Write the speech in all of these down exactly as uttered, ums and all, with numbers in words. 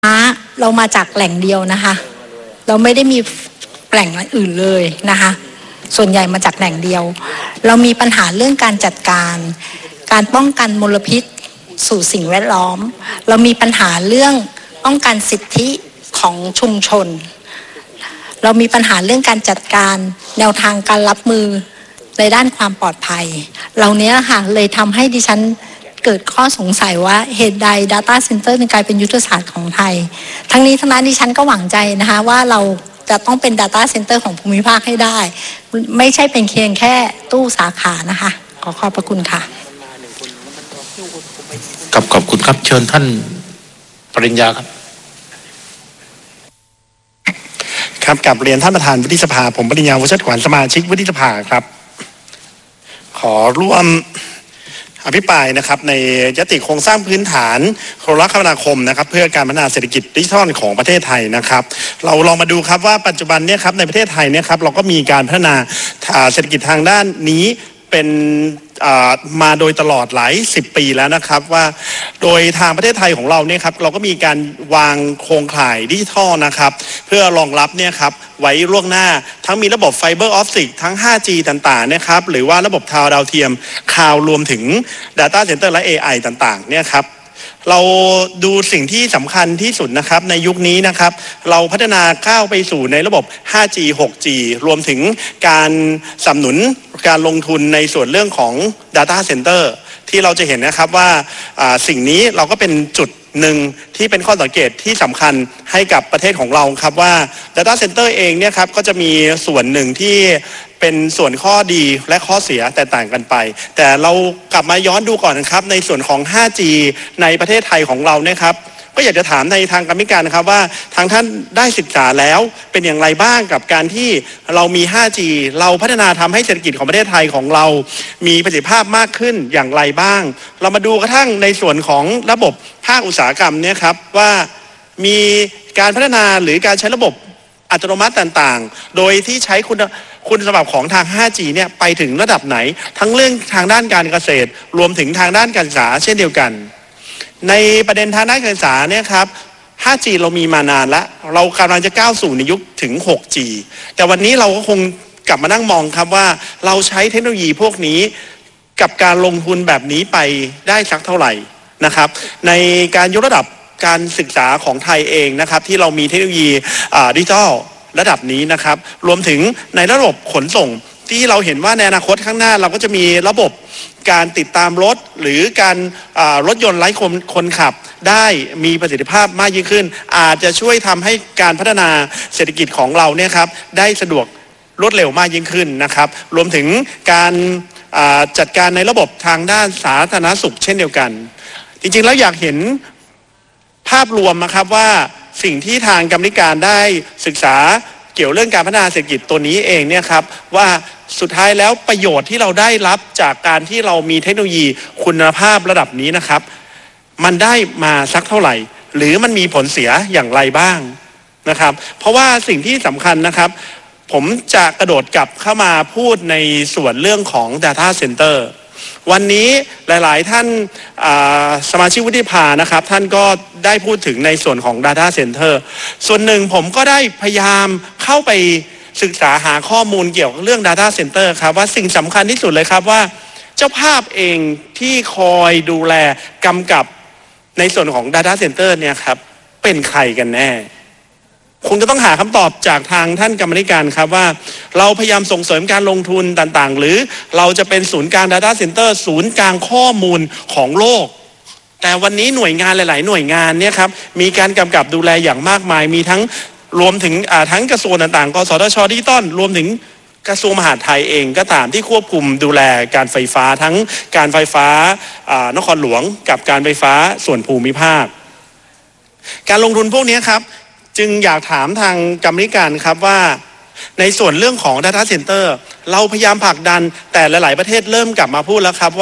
เรามาจากแหล่งเดียวนะคะเราไม่ได้มีแหล่งอื่นเลยนะคะส่วนใหญ่มาจากแหล่งเดียวเรามีปัญหาเรื่องการจัดการการป้องกันมลพิษสู่สิ่งแวดล้อมเรามีปัญหาเรื่องป้องกันสิทธิของชุมชนเรามีปัญหาเรื่องการจัดการแนวทางการรับมือในด้านความปลอดภัยเหล่านี้ค่ะเลยทำให้ดิฉันเกิดข้อสงสัยว่าเหตุใด Data Center ถึงกลายเป็นยุทธศาสตร์ของไทยทั้งนี้ทั้งนั้นดิฉันก็หวังใจนะคะว่าเราจะต้องเป็น Data Center ของภูมิภาคให้ได้ไม่ใช่เป็นเพียงแค่ตู้สาขานะคะขอขอบพระคุณค่ะกับขอบคุณครับเชิญท่านปริญญาครับครับกับเรียนท่านประธานวุฒิสภาผมปริญญา วุฒิขวัญสมาชิกวุฒิสภาครับขอร่วมอภิปรายนะครับในยติโครงสร้างพื้นฐานโทรคมนาคมนะครับเพื่อการพัฒนาเศรษฐกิจดิจิทัลของประเทศไทยนะครับเราลองมาดูครับว่าปัจจุบันเนี่ยครับในประเทศไทยเนี่ยครับเราก็มีการพัฒนาเศรษฐกิจทางด้านนี้เป็นมาโดยตลอดหลายสิบปีแล้วนะครับว่าโดยทางประเทศไทยของเราเนี่ยครับเราก็มีการวางโครงข่ายดิจิทัลนะครับเพื่อรองรับเนี่ยครับไว้ล่วงหน้าทั้งมีระบบไฟเบอร์ออปติกทั้ง ห้าจี ต่างๆนะครับหรือว่าระบบทาวดาวเทียมคลาวด์รวมถึง Data Center และ เอ ไอ ต่างๆเนี่ยครับเราดูสิ่งที่สำคัญที่สุดนะครับในยุคนี้นะครับเราพัฒนาก้าวไปสู่ในระบบ ห้าจี หกจี รวมถึงการสนับสนุนการลงทุนในส่วนเรื่องของ Data Center ที่เราจะเห็นนะครับว่าสิ่งนี้เราก็เป็นจุดหนึ่งที่เป็นข้อสังเกตที่สำคัญให้กับประเทศของเราครับว่า Data Center เองเนี่ยครับก็จะมีส่วนหนึ่งที่เป็นส่วนข้อดีและข้อเสียแตกต่างกันไปแต่เรากลับมาย้อนดูก่อนนะครับในส่วนของ ห้าจี ในประเทศไทยของเราเนี่ยครับก็อยากจะถามในทางกรรมการนะครับว่าทางท่านได้ศึกษาแล้วเป็นอย่างไรบ้างกับการที่เรามี ห้าจี เราพัฒนาทำให้เศรษฐกิจของประเทศไทยของเรามีประสิทธิภาพมากขึ้นอย่างไรบ้างเรามาดูกระทั่งในส่วนของระบบภาคอุตสาหกรรมเนี่ยครับว่ามีการพัฒนาหรือการใช้ระบบอัตโนมัติต่างๆโดยที่ใช้คุณคุณสมบัติของทาง ห้าจี เนี่ยไปถึงระดับไหนทั้งเรื่องทางด้านการเกษตรรวมถึงทางด้านการศึกษาเช่นเดียวกันในประเด็นทางด้านการศึกษาเนี่ยครับ ห้าจี เรามีมานานแล้วเรากำลังจะก้าวสู่ในยุคถึง หกจี แต่วันนี้เราก็คงกลับมานั่งมองครับว่าเราใช้เทคโนโลยีพวกนี้กับการลงทุนแบบนี้ไปได้สักเท่าไหร่นะครับในการยกระดับการศึกษาของไทยเองนะครับที่เรามีเทคโนโลยีดิจิทัลระดับนี้นะครับรวมถึงในระบบขนส่งที่เราเห็นว่าในอนาคตข้างหน้าเราก็จะมีระบบการติดตามรถหรือการรถยนต์ไร้คนคนขับได้มีประสิทธิภาพมากยิ่งขึ้นอาจจะช่วยทำให้การพัฒนาเศรษฐกิจของเราเนี่ยครับได้สะดวกรวดเร็วมากยิ่งขึ้นนะครับรวมถึงการจัดการในระบบทางด้านสาธารณสุขเช่นเดียวกันจริงๆแล้วอยากเห็นภาพรวมนะครับว่าสิ่งที่ทางกรรมการได้ศึกษาเกี่ยวเรื่องการพัฒนาเศรษฐกิจตัวนี้เองเนี่ยครับว่าสุดท้ายแล้วประโยชน์ที่เราได้รับจากการที่เรามีเทคโนโลยีคุณภาพระดับนี้นะครับมันได้มาสักเท่าไหร่หรือมันมีผลเสียอย่างไรบ้างนะครับเพราะว่าสิ่งที่สำคัญนะครับผมจะกระโดดกลับเข้ามาพูดในส่วนเรื่องของ Data Center วันนี้หลายๆท่านสมาชิกวุฒิสภานะครับท่านก็ได้พูดถึงในส่วนของ Data Center ส่วนหนึ่งผมก็ได้พยายามเข้าไปศึกษาหาข้อมูลเกี่ยวกับเรื่อง Data Center ครับว่าสิ่งสำคัญที่สุดเลยครับว่าเจ้าภาพเองที่คอยดูแลกำกับในส่วนของ Data Center เนี่ยครับเป็นใครกันแน่คงจะต้องหาคำตอบจากทางท่านกรรมการครับว่าเราพยายามส่งเสริมการลงทุนต่างๆหรือเราจะเป็นศูนย์กลาง Data Center ศูนย์กลางข้อมูลของโลกแต่วันนี้หน่วยงานหลายๆหน่วยงานเนี่ยครับมีการกำกับดูแลอย่างมากมายมีทั้งรวมถึงทั้งกระทรวงต่างๆกสทช.ดิจิทัลรวมถึงกระทรวงมหาดไทยเองก็ตามที่ควบคุมดูแลการไฟฟ้าทั้งการไฟฟ้านครหลวงกับการไฟฟ้าส่วนภูมิภาคการลงทุนพวกนี้ครับจึงอยากถามทางกรรมการครับว่าในส่วนเรื่องของ Data Center เราพยายามผลักดันแต่หลายๆประเทศเริ่มกลับมาพูดแล้วครับว่า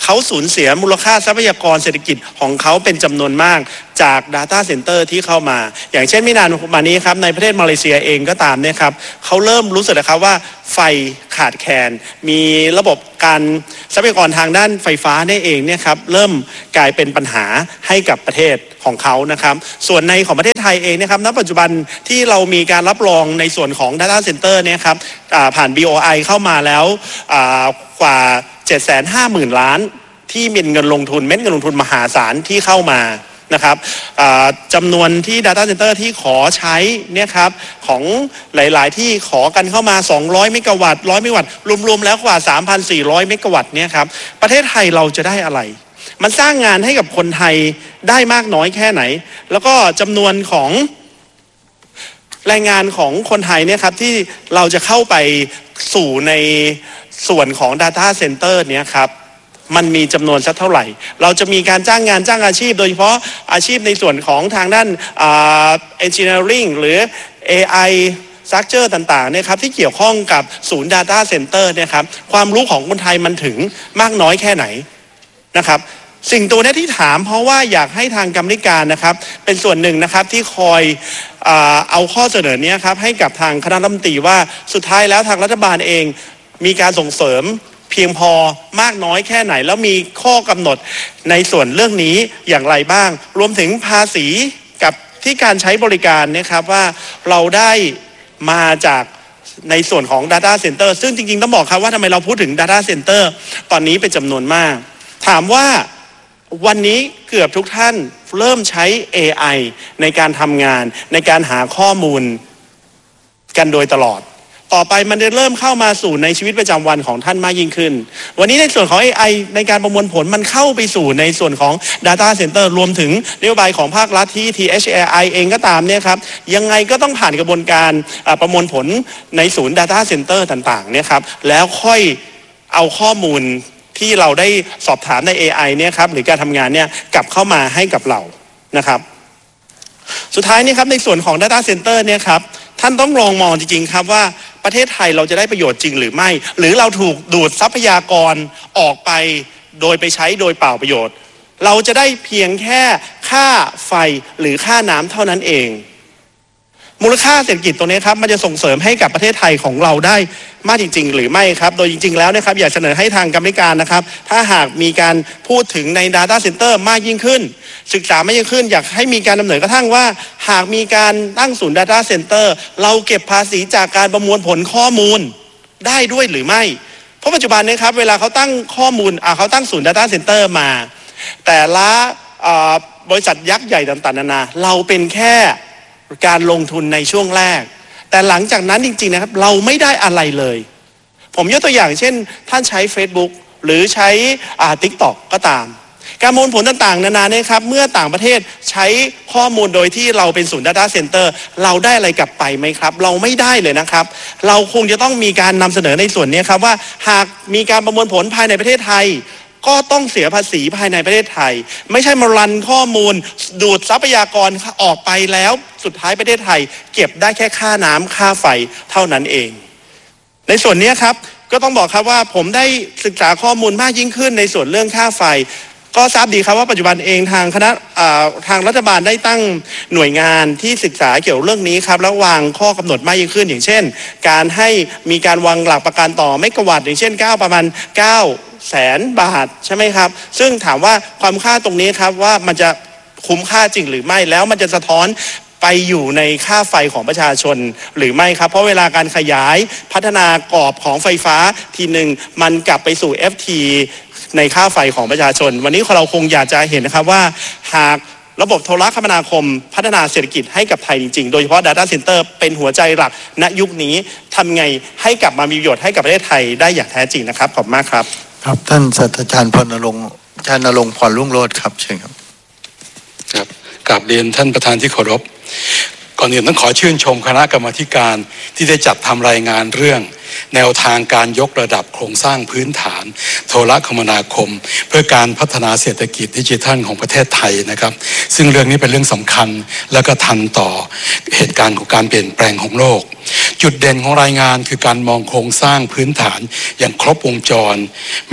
เขาสูญเสียมูลค่าทรัพยากรเศรษฐกิจของเขาเป็นจำนวนมากจาก Data Center ที่เข้ามาอย่างเช่นไม่นานมานี้ครับในประเทศมาเลเซียเองก็ตามเนี่ยครับเขาเริ่มรู้สึกนะครับว่าไฟขาดแคลนมีระบบการทรัพยากรทางด้านไฟฟ้าเนี่ยเองเนี่ยครับเริ่มกลายเป็นปัญหาให้กับประเทศของเขานะครับส่วนในของประเทศไทยเองนะครับณปัจจุบันที่เรามีการรับรองในส่วนของ Data Center เนี่ยครับผ่าน บี โอ ไอ เข้ามาแล้วกว่า เจ็ดแสนห้าหมื่น ล้านที่มีเงินลงทุนเม็ดเงินลงทุนมหาศาลที่เข้ามานะครับจำนวนที่ Data Center ที่ขอใช้เนี่ยครับของหลายๆที่ขอกันเข้ามาสองร้อยเมกะวัตต์หนึ่งร้อยเมกะวัตต์รวมๆแล้วกว่า สามพันสี่ร้อย เมกะวัตต์เนี่ยครับประเทศไทยเราจะได้อะไรมันสร้างงานให้กับคนไทยได้มากน้อยแค่ไหนแล้วก็จำนวนของแรงงานของคนไทยเนี่ยครับที่เราจะเข้าไปสู่ในส่วนของ Data Center เนี่ยครับมันมีจำนวนสักเท่าไหร่เราจะมีการจ้างงานจ้างอาชีพโดยเฉพาะอาชีพในส่วนของทางด้านอ่า engineering หรือ เอ ไอ structure ต่างๆเนี่ยครับที่เกี่ยวข้องกับศูนย์ Data Center เนี่ยครับความรู้ของคนไทยมันถึงมากน้อยแค่ไหนนะครับสิ่งตัวนี้ที่ถามเพราะว่าอยากให้ทางกรรมการนะครับเป็นส่วนหนึ่งนะครับที่คอยอ่าเอาข้อเสนอนี้ครับให้กับทางคณะรัฐมนตรีว่าสุดท้ายแล้วทางรัฐบาลเองมีการส่งเสริมเพียงพอมากน้อยแค่ไหนแล้วมีข้อกำหนดในส่วนเรื่องนี้อย่างไรบ้างรวมถึงภาษีกับที่การใช้บริการนะครับว่าเราได้มาจากในส่วนของ Data Center ซึ่งจริงๆต้องบอกครับว่าทำไมเราพูดถึง Data Center ตอนนี้เป็นจำนวนมากถามว่าวันนี้เกือบทุกท่านเริ่มใช้ เอ ไอ ในการทำงานในการหาข้อมูลกันโดยตลอดต่อไปมันจะเริ่มเข้ามาสู่ในชีวิตประจำวันของท่านมากยิ่งขึ้นวันนี้ในส่วนของ เอ ไอ ในการประมวลผลมันเข้าไปสู่ในส่วนของ Data Center รวมถึงนโยบายของภาครัฐที่ ที เอช เอ ไอ เองก็ตามเนี่ยครับยังไงก็ต้องผ่านกระบวนการประมวลผลในศูนย์ Data Center ต่างๆเนี่ยครับแล้วค่อยเอาข้อมูลที่เราได้สอบถามใน เอ ไอ เนี่ยครับหรือการทำงานเนี่ยกลับเข้ามาให้กับเรานะครับสุดท้ายนี่ครับในส่วนของ Data Center เนี่ยครับท่านต้องลองมองจริงๆครับว่าประเทศไทยเราจะได้ประโยชน์จริงหรือไม่หรือเราถูกดูดทรัพยากรออกไปโดยไปใช้โดยเปล่าประโยชน์เราจะได้เพียงแค่ค่าไฟหรือค่าน้ำเท่านั้นเองมูลค่าเศรษฐกิจตรงนี้ครับมันจะส่งเสริมให้กับประเทศไทยของเราได้มากจริงๆหรือไม่ครับโดยจริงๆแล้วนะครับอยากเสนอให้ทางกรรมการนะครับถ้าหากมีการพูดถึงใน Data Center มากยิ่งขึ้นศึกษามากยิ่งขึ้นอยากให้มีการดำเนินกระทั่งว่าหากมีการตั้งศูนย์ Data Center เราเก็บภาษีจากการประมวลผลข้อมูลได้ด้วยหรือไม่เพราะปัจจุบันนี้ครับเวลาเขาตั้งข้อมูลอ่าเขาตั้งศูนย์ Data Center มาแต่ละบริษัทยักษ์ใหญ่ต่างๆนานาเราเป็นแค่การลงทุนในช่วงแรกแต่หลังจากนั้นจริงๆนะครับเราไม่ได้อะไรเลยผมยกตัวอย่างเช่นท่านใช้ Facebook หรือใช้อ่า TikTok ก็ตามการประมวลผลต่างๆนานาเนี่ยครับเมื่อต่างประเทศใช้ข้อมูลโดยที่เราเป็นศูนย์ Data Center เราได้อะไรกลับไปไหมครับเราไม่ได้เลยนะครับเราคงจะต้องมีการนำเสนอในส่วนนี้ครับว่าหากมีการประมวลผลภายในประเทศไทยก็ต้องเสียภาษีภายในประเทศไทยไม่ใช่มารันข้อมูลดูดทรัพยากรออกไปแล้วสุดท้ายประเทศไทยเก็บได้แค่ค่าน้ำค่าไฟเท่านั้นเองในส่วนนี้ครับก็ต้องบอกครับว่าผมได้ศึกษาข้อมูลมากยิ่งขึ้นในส่วนเรื่องค่าไฟก็ทราบดีครับว่าปัจจุบันเองทางคณะทางรัฐบาลได้ตั้งหน่วยงานที่ศึกษาเกี่ยวเรื่องนี้ครับแล้ววางข้อกำหนดมากยิ่งขึ้นอย่างเช่นการให้มีการวางหลักประกันต่อเมกะวัตต์อย่างเช่นเก้าประมาณเก้าแสนบาทใช่ไหมครับซึ่งถามว่าความค่าตรงนี้ครับว่ามันจะคุ้มค่าจริงหรือไม่แล้วมันจะสะท้อนไปอยู่ในค่าไฟของประชาชนหรือไม่ครับเพราะเวลาการขยายพัฒนากรอบของไฟฟ้าทีหนึ่งมันกลับไปสู่ เอฟ ที ในค่าไฟของประชาชนวันนี้เราคงอยากจะเห็นนะครับว่าหากระบบโทรคมนาคมพัฒนาเศรษฐกิจให้กับไทยจริงๆโดยเฉพาะ Data Center เป็นหัวใจหลักณยุคนี้ทำไงให้กลับมามีประโยชน์ให้กับประเทศไทยได้อย่างแท้จริงนะครับขอบคุณมากครับครับท่านศาสตราจารย์พลนรงค์อาจารย์ณรงค์พรรุ่งโรจน์ครับเชิญครับครับกราบเรียนท่านประธานที่เคารพก่อนอื่นต้องขอชื่นชมคณะกรรมาธิการที่ได้จัดทำรายงานเรื่องแนวทางการยกระดับโครงสร้างพื้นฐานโทรคมนาคมเพื่อการพัฒนาเศรษฐกิจดิจิทัลของประเทศไทยนะครับซึ่งเรื่องนี้เป็นเรื่องสำคัญและก็ทันต่อเหตุการณ์ของการเปลี่ยนแปลงของโลกจุดเด่นของรายงานคือการมองโครงสร้างพื้นฐานอย่างครบวงจรไม่ได้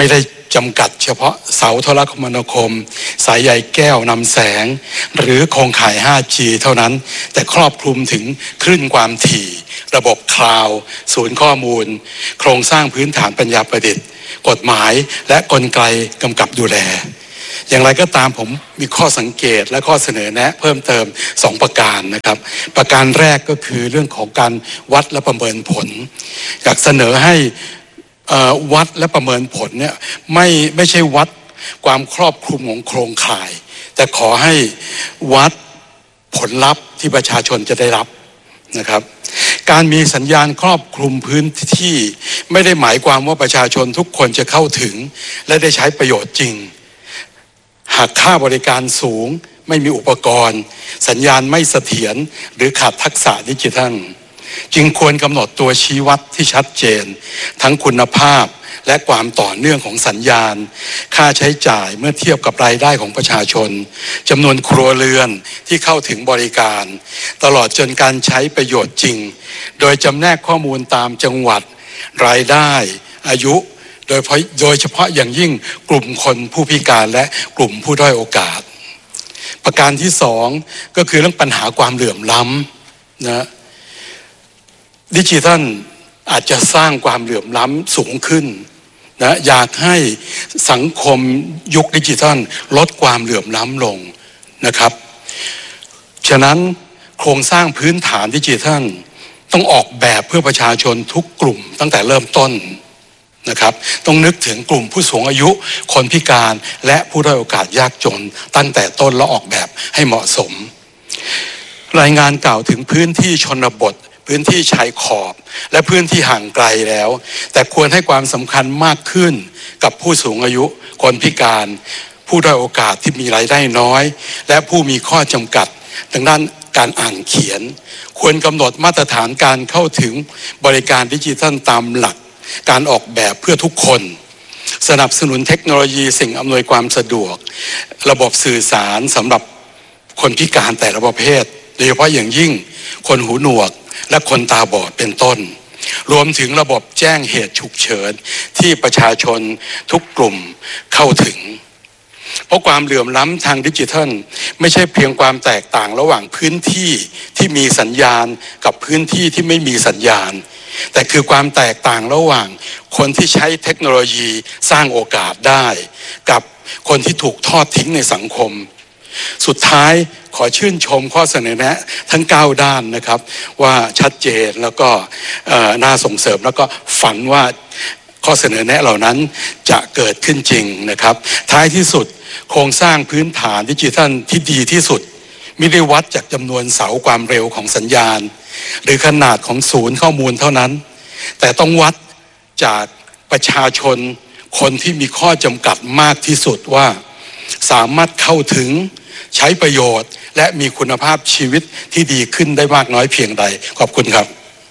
จำกัดเฉพาะเสาโทรคมนาคมสายใยแก้วนำแสงหรือโครงข่าย ห้าจี เท่านั้นแต่ครอบคลุมถึงคลื่นความถี่ระบบคลาวด์ศูนย์ข้อมูลโครงสร้างพื้นฐานปัญญาประดิษฐ์กฎหมายและกลไกกำกับดูแลอย่างไรก็ตามผมมีข้อสังเกตและข้อเสนอแนะเพิ่มเติมสองประการนะครับประการแรกก็คือเรื่องของการวัดและประเมินผลอยากเสนอให้วัดและประเมินผลเนี่ยไม่ไม่ใช่วัดความครอบคลุมของโครงข่ายแต่ขอให้วัดผลลัพธ์ที่ประชาชนจะได้รับนะครับการมีสัญญาณครอบคลุมพื้นที่ไม่ได้หมายความว่าประชาชนทุกคนจะเข้าถึงและได้ใช้ประโยชน์จริงหากค่าบริการสูงไม่มีอุปกรณ์สัญญาณไม่เสถียรหรือขาดทักษะดิจิทัลจึงควรกำหนดตัวชี้วัดที่ชัดเจนทั้งคุณภาพและความต่อเนื่องของสัญญาณค่าใช้จ่ายเมื่อเทียบกับรายได้ของประชาชนจำนวนครัวเรือนที่เข้าถึงบริการตลอดจนการใช้ประโยชน์จริงโดยจำแนกข้อมูลตามจังหวัดรายได้อายุโดยโดยเฉพาะอย่างยิ่งกลุ่มคนผู้พิการและกลุ่มผู้ด้อยโอกาสประการที่สองก็คือเรื่องปัญหาความเหลื่อมล้ำนะดิจิทัลอาจจะสร้างความเหลื่อมล้ำสูงขึ้นนะอยากให้สังคมยุคดิจิทัลลดความเหลื่อมล้ำลงนะครับฉะนั้นโครงสร้างพื้นฐานดิจิทัลต้องออกแบบเพื่อประชาชนทุกกลุ่มตั้งแต่เริ่มต้นนะครับต้องนึกถึงกลุ่มผู้สูงอายุคนพิการและผู้ด้อยโอกาสยากจนตั้งแต่ต้นแล้วออกแบบให้เหมาะสมรายงานกล่าวถึงพื้นที่ชนบทพื้นที่ชายขอบและพื้นที่ห่างไกลแล้วแต่ควรให้ความสำคัญมากขึ้นกับผู้สูงอายุคนพิการผู้ด้อยโอกาสที่มีรายได้น้อยและผู้มีข้อจำกัดทางด้านการอ่านเขียนควรกำหนดมาตรฐานการเข้าถึงบริการดิจิทัลตามหลักการออกแบบเพื่อทุกคนสนับสนุนเทคโนโลยีสิ่งอำนวยความสะดวกระบบสื่อสารสำหรับคนพิการแต่ละประเภทโดยเฉพาะอย่างยิ่งคนหูหนวกและคนตาบอดเป็นต้นรวมถึงระบบแจ้งเหตุฉุกเฉินที่ประชาชนทุกกลุ่มเข้าถึงเพราะความเหลื่อมล้ำทางดิจิทัลไม่ใช่เพียงความแตกต่างระหว่างพื้นที่ที่มีสัญญาณกับพื้นที่ที่ไม่มีสัญญาณแต่คือความแตกต่างระหว่างคนที่ใช้เทคโนโลยีสร้างโอกาสได้กับคนที่ถูกทอดทิ้งในสังคมสุดท้ายขอชื่นชมข้อเสนอแนะทั้งเก้าด้านนะครับว่าชัดเจนแล้วก็น่าส่งเสริมแล้วก็ฝันว่าข้อเสนอแนะเหล่านั้นจะเกิดขึ้นจริงนะครับท้ายที่สุดโครงสร้างพื้นฐานดิจิทัลที่ดีที่สุดไม่ได้วัดจากจำนวนเสาความเร็วของสัญญาณหรือขนาดของศูนย์ข้อมูลเท่านั้นแต่ต้องวัดจากประชาชนคนที่มีข้อจำกัดมากที่สุดว่าสามารถเข้าถึงใช้ประโยชน์และมีคุณภาพชีวิตที่ดีขึ้นได้มากน้อยเพียงใดขอบคุณครับ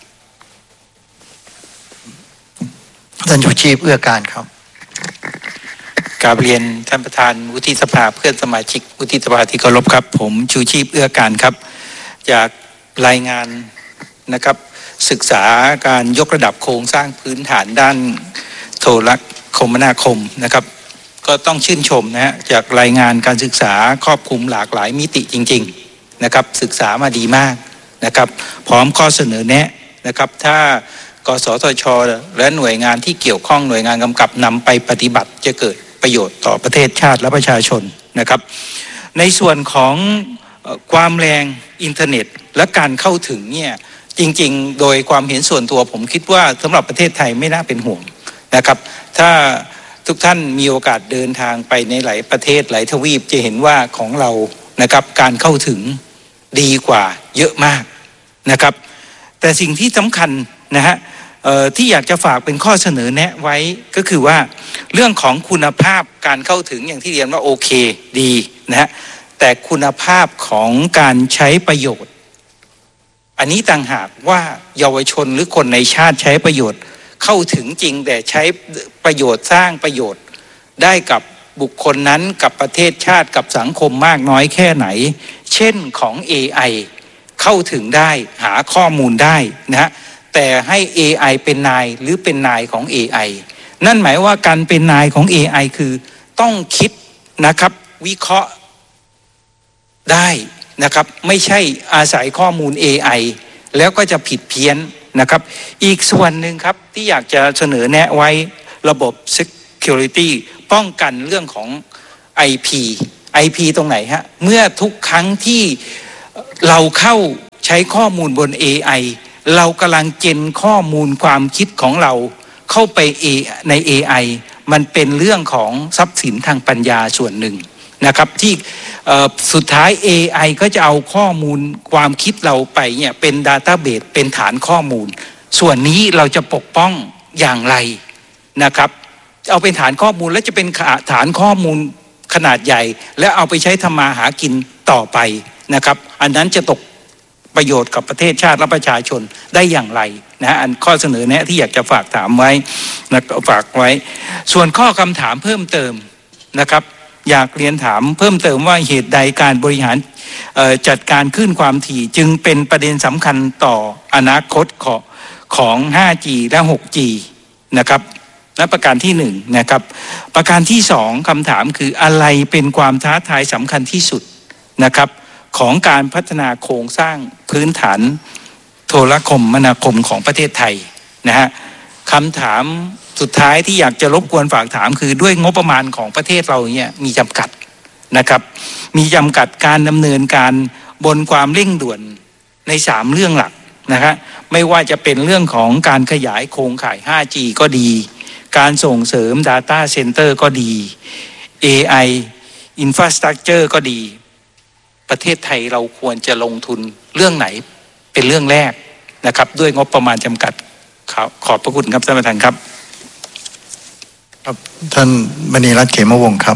ท่านชูชีพเอื้อการครับกราบเรียนท่านประธานวุฒิสภาเพื่อนสมาชิกวุฒิสภาที่เคารพครับผมชูชีพเอื้อการครับจากรายงานนะครับศึกษาการยกระดับโครงสร้างพื้นฐานด้านโทรคมนาคมนะครับก็ต้องชื่นชมนะฮะจากรายงานการศึกษาครอบคลุมหลากหลายมิติจริงๆนะครับศึกษามาดีมากนะครับพร้อมข้อเสนอแนะนะครับถ้ากสทช.และหน่วยงานที่เกี่ยวข้องหน่วยงานกำกับนำไปปฏิบัติจะเกิดประโยชน์ต่อประเทศชาติและประชาชนนะครับในส่วนของความแรงอินเทอร์เน็ตและการเข้าถึงเนี่ยจริงๆโดยความเห็นส่วนตัวผมคิดว่าสำหรับประเทศไทยไม่น่าเป็นห่วงนะครับถ้าทุกท่านมีโอกาสเดินทางไปในหลายประเทศหลายทวีปจะเห็นว่าของเรานะครับการเข้าถึงดีกว่าเยอะมากนะครับแต่สิ่งที่สำคัญนะฮะที่อยากจะฝากเป็นข้อเสนอแนะไว้ก็คือว่าเรื่องของคุณภาพการเข้าถึงอย่างที่เรียนว่าโอเคดีนะฮะแต่คุณภาพของการใช้ประโยชน์อันนี้ต่างหากว่าเยาวชนหรือคนในชาติใช้ประโยชน์เข้าถึงจริงแต่ใช้ประโยชน์สร้างประโยชน์ได้กับบุคคลนั้นกับประเทศชาติกับสังคมมากน้อยแค่ไหนเช่นของ เอ ไอ เข้าถึงได้หาข้อมูลได้นะฮะแต่ให้ เอ ไอ เป็นนายหรือเป็นนายของ เอ ไอนั่นหมายว่าการเป็นนายของ เอ ไอ คือต้องคิดนะครับวิเคราะห์ได้นะครับไม่ใช่อาศัยข้อมูล เอ ไอ แล้วก็จะผิดเพี้ยนนะครับอีกส่วนหนึ่งครับที่อยากจะเสนอแนะไว้ระบบ security ป้องกันเรื่องของ ไอ พี ไอ พี ตรงไหนฮะเมื่อทุกครั้งที่เราเข้าใช้ข้อมูลบน เอ ไอ เรากำลังเจนข้อมูลความคิดของเราเข้าไปใน เอ ไอ มันเป็นเรื่องของทรัพย์สินทางปัญญาส่วนหนึ่งนะครับที่สุดท้าย เอ ไอ ก็จะเอาข้อมูลความคิดเราไปเนี่ยเป็น Database เป็นฐานข้อมูลส่วนนี้เราจะปกป้องอย่างไรนะครับเอาเป็นฐานข้อมูลแล้วจะเป็นฐานข้อมูลขนาดใหญ่แล้วเอาไปใช้ทำมาหากินต่อไปนะครับอันนั้นจะตกประโยชน์กับประเทศชาติและประชาชนได้อย่างไรนะอันข้อเสนอแนะที่อยากจะฝากถามไว้นะฝากไว้ส่วนข้อคำถามเพิ่มเติมนะครับอยากเรียนถามเพิ่มเติมว่าเหตุใดการบริหารจัดการคลื่นความถี่จึงเป็นประเด็นสำคัญต่ออนาคตของของ ไฟว์จี และ ซิกส์จี นะครับและประการที่หนึ่งนะครับประการที่สองคำถามคืออะไรเป็นความท้าทายสำคัญที่สุดนะครับของการพัฒนาโครงสร้างพื้นฐานโทรคมนาคมของประเทศไทยนะฮะคำถามสุดท้ายที่อยากจะรบกวนฝากถามคือด้วยงบประมาณของประเทศเราเนี่ยมีจำกัดนะครับมีจำกัดการดำเนินการบนความเร่งด่วนในสามเรื่องหลักนะฮะไม่ว่าจะเป็นเรื่องของการขยายโครงข่าย ไฟว์จี ก็ดีการส่งเสริม Data Center ก็ดี เอ ไอ Infrastructure ก็ดีประเทศไทยเราควรจะลงทุนเรื่องไหนเป็นเรื่องแรกนะครับด้วยงบประมาณจำกัดขอบพระคุณครับท่านประธานครับครับท่านมณีรัตน์เขมวงศ์ครับ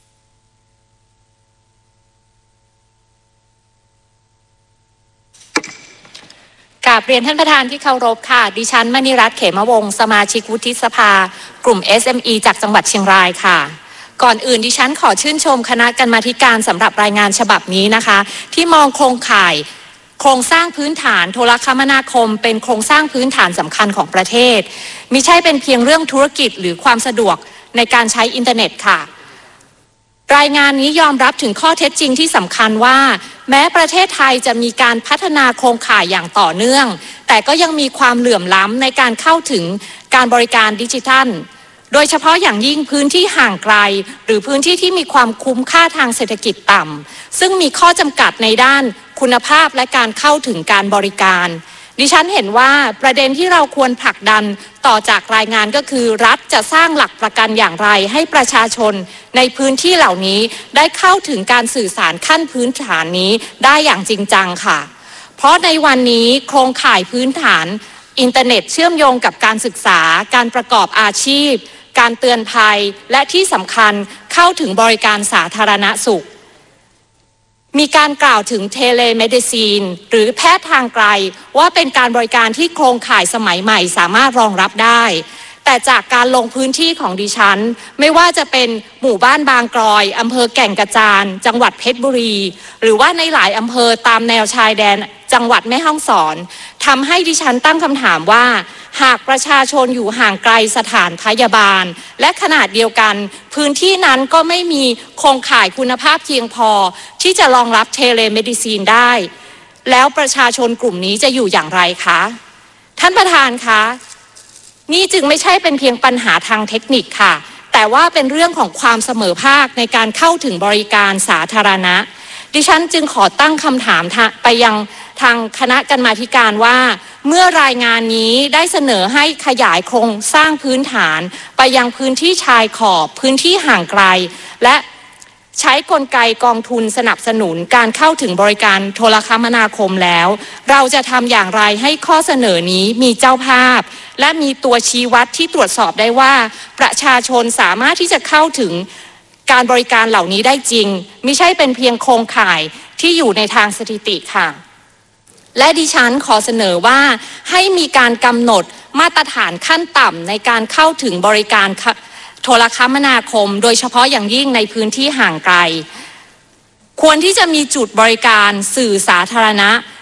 กราบเรียนท่านประธานที่เคารพค่ะดิฉันมณีรัตน์เขมวงศ์สมาชิกวุฒิสภากลุ่ม เอส เอ็ม อี จากจังหวัดเชียงรายค่ะก่อนอื่นดิฉันขอชื่นชมคณะกรรมาธิการสำหรับรายงานฉบับนี้นะคะที่มองโครงข่ายโครงสร้างพื้นฐานโทรคมนาคมเป็นโครงสร้างพื้นฐานสำคัญของประเทศมิใช่เป็นเพียงเรื่องธุรกิจหรือความสะดวกในการใช้อินเทอร์เน็ตค่ะรายงานนี้ยอมรับถึงข้อเท็จจริงที่สำคัญว่าแม้ประเทศไทยจะมีการพัฒนาโครงข่ายอย่างต่อเนื่องแต่ก็ยังมีความเหลื่อมล้ำในการเข้าถึงการบริการดิจิทัลโดยเฉพาะอย่างยิ่งพื้นที่ห่างไกลหรือพื้นที่ที่มีความคุ้มค่าทางเศรษฐกิจต่ำซึ่งมีข้อจำกัดในด้านคุณภาพและการเข้าถึงการบริการดิฉันเห็นว่าประเด็นที่เราควรผลักดันต่อจากรายงานก็คือรัฐจะสร้างหลักประกันอย่างไรให้ประชาชนในพื้นที่เหล่านี้ได้เข้าถึงการสื่อสารขั้นพื้นฐานนี้ได้อย่างจริงจังค่ะเพราะในวันนี้โครงข่ายพื้นฐานอินเทอร์เน็ตเชื่อมโยงกับการศึกษาการประกอบอาชีพการเตือนภัยและที่สำคัญเข้าถึงบริการสาธารณสุขมีการกล่าวถึงเทเลเมดิซีนหรือแพทย์ทางไกลว่าเป็นการบริการที่โครงข่ายสมัยใหม่สามารถรองรับได้แต่จากการลงพื้นที่ของดิฉันไม่ว่าจะเป็นหมู่บ้านบางกรอยอำเภอแก่งกระจานจังหวัดเพชรบุรีหรือว่าในหลายอำเภอตามแนวชายแดนจังหวัดแม่ฮ่องสอนทำให้ดิฉันตั้งคำถามว่าหากประชาชนอยู่ห่างไกลสถานพยาบาลและขนาดเดียวกันพื้นที่นั้นก็ไม่มีโครงข่ายคุณภาพเพียงพอที่จะรองรับเทเลเมดิซีนได้แล้วประชาชนกลุ่มนี้จะอยู่อย่างไรคะท่านประธานคะนี่จึงไม่ใช่เป็นเพียงปัญหาทางเทคนิคค่ะแต่ว่าเป็นเรื่องของความเสมอภาคในการเข้าถึงบริการสาธารณะดิฉันจึงขอตั้งคำถามไปยังทางคณะกรรมาธิการว่าเมื่อรายงานนี้ได้เสนอให้ขยายโครงสร้างพื้นฐานไปยังพื้นที่ชายขอบพื้นที่ห่างไกลและใช้กลไกกองทุนสนับสนุนการเข้าถึงบริการโทรคมนาคมแล้วเราจะทำอย่างไรให้ข้อเสนอนี้มีเจ้าภาพและมีตัวชี้วัดที่ตรวจสอบได้ว่าประชาชนสามารถที่จะเข้าถึงการบริการเหล่านี้ได้จริงไม่ใช่เป็นเพียงโครงข่ายที่อยู่ในทางสถิติค่ะและดิฉันขอเสนอว่าให้มีการกำหนดมาตรฐานขั้นต่ำในการเข้าถึงบริการโทรคมนาคมโดยเฉพาะอย่างยิ่งในพื้นที่ห่างไกลควรที่จะมีจุดบริการสื่อสาธารณะ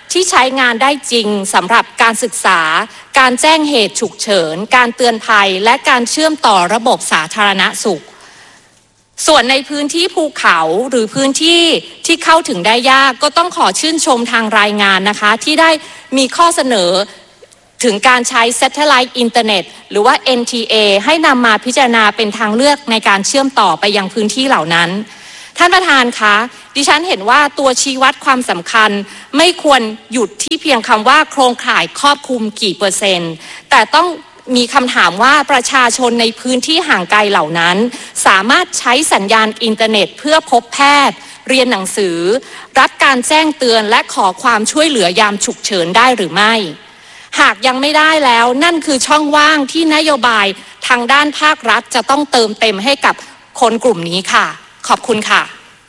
ที่ใช้งานได้จริงสำหรับการศึกษาการแจ้งเหตุฉุกเฉินการเตือนภัยและการเชื่อมต่อระบบสาธารณสุขส่วนในพื้นที่ภูเขาหรือพื้นที่ที่เข้าถึงได้ยากก็ต้องขอชื่นชมทางรายงานนะคะที่ได้มีข้อเสนอถึงการใช้ Satellite Internet หรือว่า เอ็น ที เอ ให้นำมาพิจารณาเป็นทางเลือกในการเชื่อมต่อไปยังพื้นที่เหล่านั้นท่านประธานคะดิฉันเห็นว่าตัวชี้วัดความสำคัญไม่ควรหยุดที่เพียงคำว่าโครงข่ายครอบคลุมกี่เปอร์เซ็นต์แต่ต้องมีคำถามว่าประชาชนในพื้นที่ห่างไกลเหล่านั้นสามารถใช้สัญญาณอินเทอร์เน็ตเพื่อพบแพทย์เรียนหนังสือรับการแจ้งเตือนและขอความช่วยเหลือยามฉุกเฉินได้หรือไม่หากยังไม่ได้แล้วนั่นคือช่องว่างที่นโยบายทางด้านภาครัฐจะต้องเติมเต็มให้กับคนกลุ่มนี้ค่ะขอบคุณค่ะ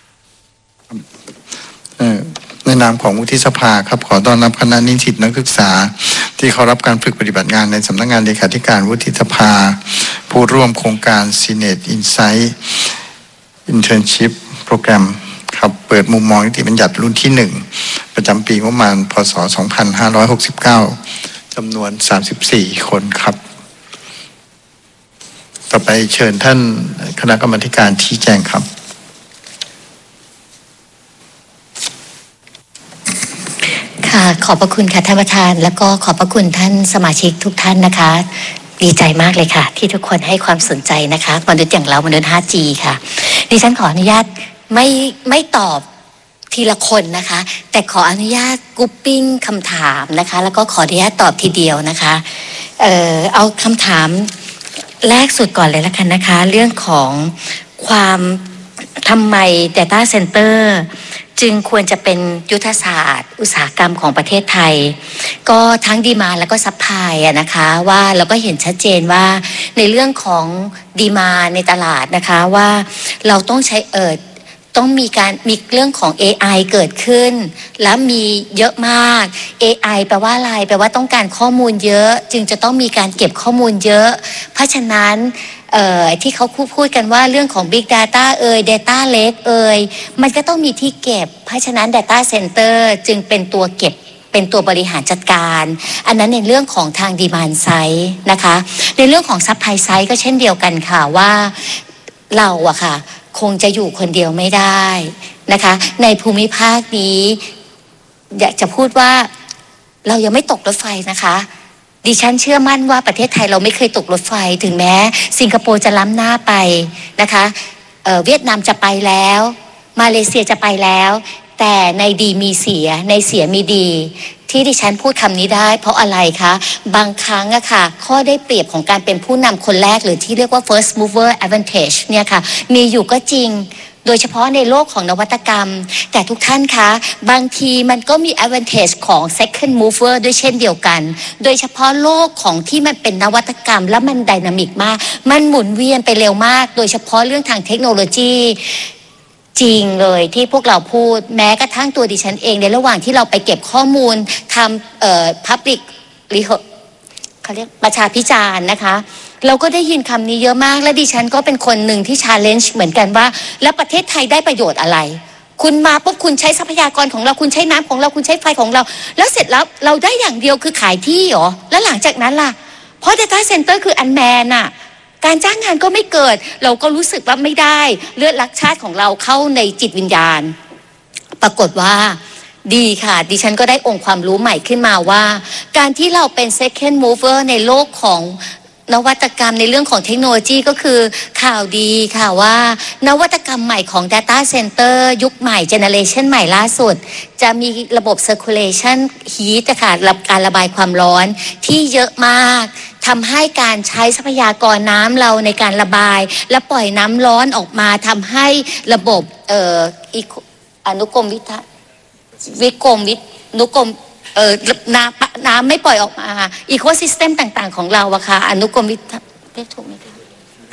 ในนามของวุฒิสภาครับขอต้อนรับคณะนิสิตนักศึกษาที่เขารับการฝึกปฏิบัติงานในสำนักงานเลขาธิการวุฒิสภาผู้ร่วมโครงการ Senate Insight Internship Program ครับเปิดมุมมองนิติบัญญัติรุ่นที่หนึ่งประจำปีงบประมาณพ.ศ. สองพันห้าร้อยหกสิบเก้าจำนวนสามสิบสี่คนครับต่อไปเชิญท่านคณะกรรมาธิการชี้แจงครับค่ะขอบพระคุณค่ะท่านประธานแล้วก็ขอบพระคุณท่านสมาชิกทุกท่านนะคะดีใจมากเลยค่ะที่ทุกคนให้ความสนใจนะคะมนุษย์อย่างเรามนุษย์ ห้าจี ค่ะดิฉันขออนุญาตไม่ไม่ตอบทีละคนนะคะแต่ขออนุญาตกรุ๊ปปิ้งคำถามนะคะแล้วก็ขออนุญาตตอบทีเดียวนะคะเอ่อเอาคำถามแรกสุดก่อนเลยละกันนะคะเรื่องของความทำไม Data Center จึงควรจะเป็นยุทธศาสตร์อุตสาหกรรมของประเทศไทยก็ทั้งดีมานด์แล้วก็ซัพพลายอะนะคะว่าเราก็เห็นชัดเจนว่าในเรื่องของดีมานด์ในตลาดนะคะว่าเราต้องใช้เอ่อต้องมีการมีเรื่องของ เอ ไอ เกิดขึ้นและมีเยอะมาก เอ ไอ แปลว่าอะไรแปลว่าต้องการข้อมูลเยอะจึงจะต้องมีการเก็บข้อมูลเยอะเพราะฉะนั้นเอ่อที่เขาพูดกันว่าเรื่องของ Big Data เอ่ย Data Lake เอ่ยมันก็ต้องมีที่เก็บเพราะฉะนั้น Data Center จึงเป็นตัวเก็บเป็นตัวบริหารจัดการอันนั้นในเรื่องของทาง Demand Side นะคะในเรื่องของ Supply Side ก็เช่นเดียวกันค่ะว่าเราอะค่ะคงจะอยู่คนเดียวไม่ได้นะคะในภูมิภาคนี้อยากจะพูดว่าเรายังไม่ตกรถไฟนะคะดิฉันเชื่อมั่นว่าประเทศไทยเราไม่เคยตกรถไฟถึงแม้สิงคโปร์จะล้ำหน้าไปนะคะเอ่อเวียดนามจะไปแล้วมาเลเซียจะไปแล้วแต่ในดีมีเสียในเสียมีดีที่ดิฉันพูดคำนี้ได้เพราะอะไรคะบางครั้งอะค่ะข้อได้เปรียบของการเป็นผู้นำคนแรกหรือที่เรียกว่า first mover advantage เนี่ยค่ะมีอยู่ก็จริงโดยเฉพาะในโลกของนวัตกรรมแต่ทุกท่านคะบางทีมันก็มี advantage ของ second mover ด้วยเช่นเดียวกันโดยเฉพาะโลกของที่มันเป็นนวัตกรรมและมันไดนามิกมากมันหมุนเวียนไปเร็วมากโดยเฉพาะเรื่องทางเทคโนโลยีจริงเลยที่พวกเราพูดแม้กระทั่งตัวดิฉันเองในระหว่างที่เราไปเก็บข้อมูลทำเอ่อ public เขาเรียกประชาพิจารณ์นะคะเราก็ได้ยินคำนี้เยอะมากและดิฉันก็เป็นคนหนึ่งที่ challenge เหมือนกันว่าแล้วประเทศไทยได้ประโยชน์อะไรคุณมาปุ๊บคุณใช้ทรัพยากรของเราคุณใช้น้ำของเราคุณใช้ไฟของเราแล้วเสร็จแล้วเราได้อย่างเดียวคือขายที่เหรอแล้วหลังจากนั้นล่ะเพราะ data center คืออันแมนอะการจ้างงานก็ไม่เกิดเราก็รู้สึกว่าไม่ได้เลือดรักชาติของเราเข้าในจิตวิญญาณปรากฏว่าดีค่ะดิฉันก็ได้องค์ความรู้ใหม่ขึ้นมาว่าการที่เราเป็น second mover ในโลกของนวัตกรรมในเรื่องของเทคโนโลยีก็คือข่าวดีค่ะว่านวัตกรรมใหม่ของ Data Center ยุคใหม่ Generation ใหม่ล่าสุดจะมีระบบ Circulation Heat ค่ะการระบายความร้อนที่เยอะมากทำให้การใช้ทรัพยากรน้ำเราในการระบายและปล่อยน้ำร้อนออกมาทำให้ระบบเอ่ออนุกรมวิทวิกรมวินุกรมเอ่อน้ำน้ำไม่ปล่อยออกมาอีโคซิสเต็มต่างๆของเราอะค่ะอนุกรมวิทย์ถูกไหมคะ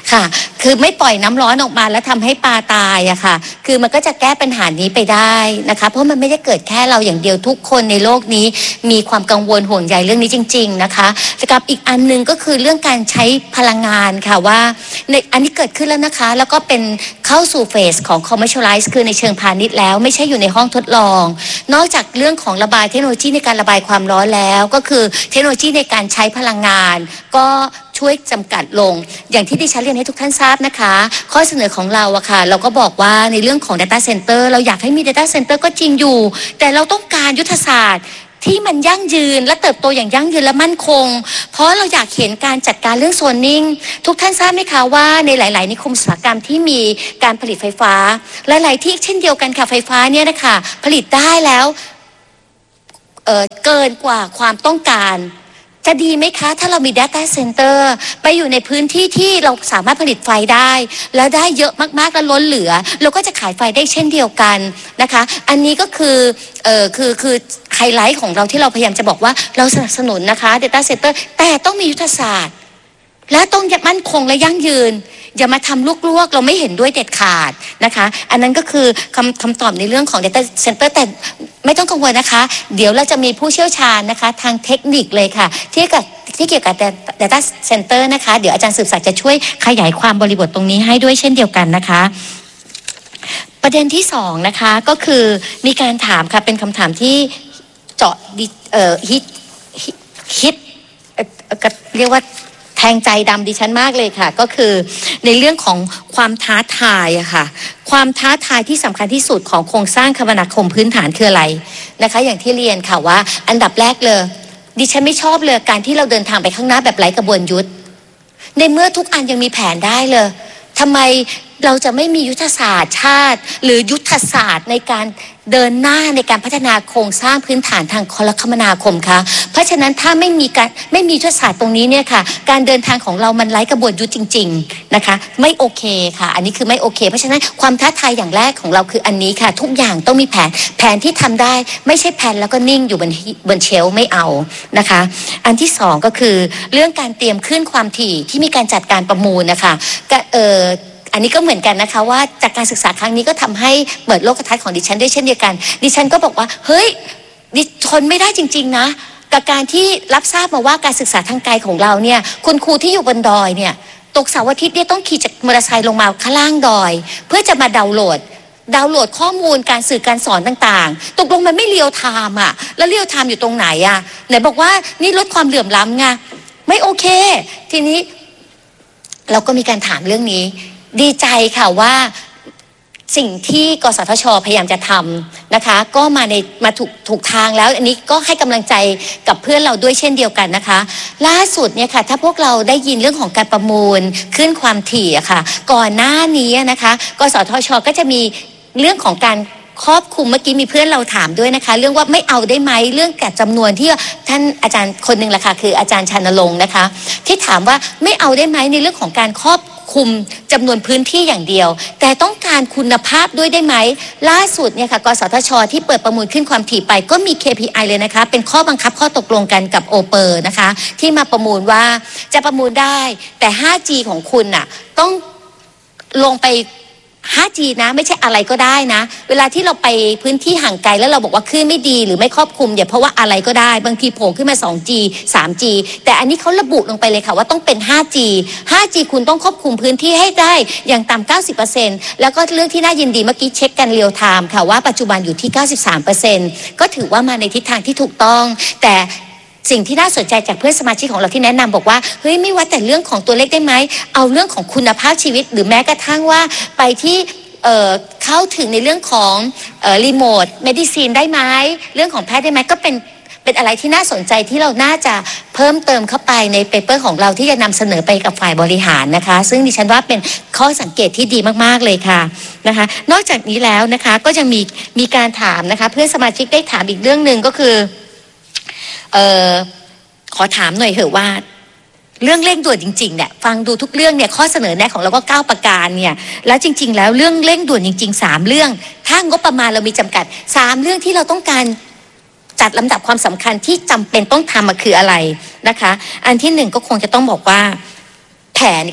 ค่ะคือไม่ปล่อยน้ำร้อนออกมาแล้วทำให้ปลาตายอะค่ะคือมันก็จะแก้ปัญหานี้ไปได้นะคะเพราะมันไม่ได้เกิดแค่เราอย่างเดียวทุกคนในโลกนี้มีความกังวลห่วงใยเรื่องนี้จริงๆนะคะกับอีกอันนึงก็คือเรื่องการใช้พลังงานค่ะว่าในอันนี้เกิดขึ้นแล้วนะคะแล้วก็เป็นเข้าสู่เฟสของ commercialize คือในเชิงพาณิชย์แล้วไม่ใช่อยู่ในห้องทดลองนอกจากเรื่องของระบายเทคโนโลยีในการระบายความร้อนแล้วก็คือเทคโนโลยีในการใช้พลังงานก็ช่วยจำกัดลงอย่างที่ดิฉันเรียนให้ทุกท่านทราบนะคะข้อเสนอของเราอะค่ะเราก็บอกว่าในเรื่องของ data center เราอยากให้มี data center ก็จริงอยู่แต่เราต้องการยุทธศาสตร์ที่มันยั่งยืนและเติบโตอย่างยั่งยืนและมั่นคงเพราะเราอยากเห็นการจัดการเรื่องโซนนิ่งทุกท่านทราบไหมคะว่าในหลายๆนิคมอุตสาหกรรมที่มีการผลิตไฟฟ้าหลายๆที่เช่นเดียวกันค่ะไฟฟ้าเนี่ยนะคะผลิตได้แล้วเอ่อเกินกว่าความต้องการจะดีไหมคะถ้าเรามี data center ไปอยู่ในพื้นที่ที่เราสามารถผลิตไฟได้แล้วได้เยอะมากๆและล้นเหลือเราก็จะขายไฟได้เช่นเดียวกันนะคะอันนี้ก็คือเอ่อคือคือไฮไลท์ของเราที่เราพยายามจะบอกว่าเราสนับสนุนนะคะ data center แต่ต้องมียุทธศาสตร์และต้องมั่นคงและยั่งยืนอย่ามาทำลวกๆเราไม่เห็นด้วยเด็ดขาดนะคะอันนั้นก็คือคำคำตอบในเรื่องของ data center แต่ไม่ต้องกังวลนะคะเดี๋ยวเราจะมีผู้เชี่ยวชาญนะคะทางเทคนิคเลยค่ะที่กับที่เกี่ยวกับ data center นะคะเดี๋ยวอาจารย์สืบศักดิ์จะช่วยขยายความบริบทตรงนี้ให้ด้วยเช่นเดียวกันนะคะประเด็นที่สองนะคะก็คือมีการถามค่ะเป็นคำถามที่เจาะเอ่อฮิตฮิตเรียกว่าแทงใจดำดิฉันมากเลยค่ะก็คือในเรื่องของความท้าทายอะค่ะความท้าทายที่สำคัญที่สุดของโครงสร้างคมนาคมพื้นฐานคืออะไรนะคะอย่างที่เรียนค่ะว่าอันดับแรกเลยดิฉันไม่ชอบเลยการที่เราเดินทางไปข้างหน้าแบบไร้กระบวนยุทธในเมื่อทุกอันยังมีแผนได้เลยทำไมเราจะไม่มียุทธศาสตร์ชาติหรือยุทธศาสตร์ในการเดินหน้าในการพัฒนาโครงสร้างพื้นฐานทางคมนาคมคะเพราะฉะนั้นถ้าไม่มีการไม่มียุทธศาสตร์ตรงนี้เนี่ยค่ะการเดินทางของเรามันไร้กระบวนยุทธจริงๆนะคะไม่โอเคค่ะอันนี้คือไม่โอเคเพราะฉะนั้นความท้าทายอย่างแรกของเราคืออันนี้ค่ะทุกอย่างต้องมีแผนแผนที่ทำได้ไม่ใช่แผนแล้วก็นิ่งอยู่บนบนเชลฟ์ไม่เอานะคะอันที่สองก็คือเรื่องการเตรียมขึ้นความถี่ที่มีการจัดการประมูลนะคะเอ่ออันนี้ก็เหมือนกันนะคะว่าจากการศึกษาครั้งนี้ก็ทำให้เปิดโลกทัศน์ของดิฉันด้วยเช่นเดียวกันดิฉันก็บอกว่าเฮ้ยดิทนไม่ได้จริงๆนะกับการที่รับทราบมาว่าการศึกษาทางไกลของเราเนี่ยคุณครูที่อยู่บนดอยเนี่ยตกเสาร์อาทิตย์เนี่ยต้องขี่จากมอเตอร์ไซค์ลงมาข้างล่างดอยเพื่อจะมาดาวน์โหลดดาวน์โหลดข้อมูลการสื่อการสอนต่างๆตกลงมันไม่เรียลไทม์อ่ะแล้วเรียลไทม์อยู่ตรงไหนอ่ะไหนบอกว่านี่ลดความเหลื่อมล้ำไงไม่โอเคทีนี้เราก็มีการถามเรื่องนี้ดีใจค่ะว่าสิ่งที่กสทช.พยายามจะทำนะคะก็มาในมาถูกถูกทางแล้วอันนี้ก็ให้กำลังใจกับเพื่อนเราด้วยเช่นเดียวกันนะคะล่าสุดเนี่ยค่ะถ้าพวกเราได้ยินเรื่องของการประมูลขึ้นความถี่อะค่ะก่อนหน้านี้นะคะกสทช.ก็จะมีเรื่องของการครอบคลุมเมื่อกี้มีเพื่อนเราถามด้วยนะคะเรื่องว่าไม่เอาได้ไหมเรื่องกับจำนวนที่ท่านอาจารย์คนหนึ่งแหละค่ะคืออาจารย์ชานรงค์นะคะที่ถามว่าไม่เอาได้ไหมในเรื่องของการครอบคุมจำนวนพื้นที่อย่างเดียวแต่ต้องการคุณภาพด้วยได้ไหมล่าสุดเนี่ยค่ะกสทช.ที่เปิดประมูลขึ้นความถี่ไปก็มี เค พี ไอ เลยนะคะเป็นข้อบังคับข้อตกลงกันกับโอเปอร์นะคะที่มาประมูลว่าจะประมูลได้แต่ ห้าจี ของคุณน่ะต้องลงไปห้าจี นะไม่ใช่อะไรก็ได้นะเวลาที่เราไปพื้นที่ห่างไกลแล้วเราบอกว่าคลื่นไม่ดีหรือไม่ครอบคลุมอย่าเพราะว่าอะไรก็ได้บางทีโผล่ขึ้นมา สองจี สามจี แต่อันนี้เขาระบุลงไปเลยค่ะว่าต้องเป็น ห้าจี ห้าจี คุณต้องควบคุมพื้นที่ให้ได้อย่างต่ำ เก้าสิบเปอร์เซ็นต์ แล้วก็เรื่องที่น่ายินดีเมื่อกี้เช็คกันเรียลไทม์ค่ะว่าปัจจุบันอยู่ที่ เก้าสิบสามเปอร์เซ็นต์ ก็ถือว่ามาในทิศทางที่ถูกต้องแต่สิ่งที่น่าสนใจจากเพื่อนสมาชิกของเราที่แนะนำบอกว่าเฮ้ยไม่ว่าแต่เรื่องของตัวเลขได้ไหมเอาเรื่องของคุณภาพชีวิตหรือแม้กระทั่งว่าไปที่เอ่อเข้าถึงในเรื่องของเอ่อรีโมทเมดิซีนได้ไหมเรื่องของแพทย์ได้ไหมก็เป็นเป็นอะไรที่น่าสนใจที่เราน่าจะเพิ่มเติมเข้าไปในเปเปอร์ของเราที่จะนำเสนอไปกับฝ่ายบริหารนะคะซึ่งดิฉันว่าเป็นข้อสังเกตที่ดีมากๆเลยค่ะนะคะนอกจากนี้แล้วนะคะก็ยังมีมีการถามนะคะเพื่อนสมาชิกได้ถามอีกเรื่องหนึ่งก็คือเอ่อขอถามหน่อยเถอะว่าเรื่องเร่งด่วนจริงๆเนี่ยฟังดูทุกเรื่องเนี่ยข้อเสนอแนะของเราก็เก้าประการเนี่ยแล้วจริงๆแล้วเรื่องเร่งด่วนจริงๆสามเรื่องถ้างบประมาณเรามีจำกัดสามเรื่องที่เราต้องการจัดลำดับความสำคัญที่จำเป็นต้องทำมาคืออะไรนะคะอันที่หนึ่งก็คงจะต้องบอกว่าแผนอีกละ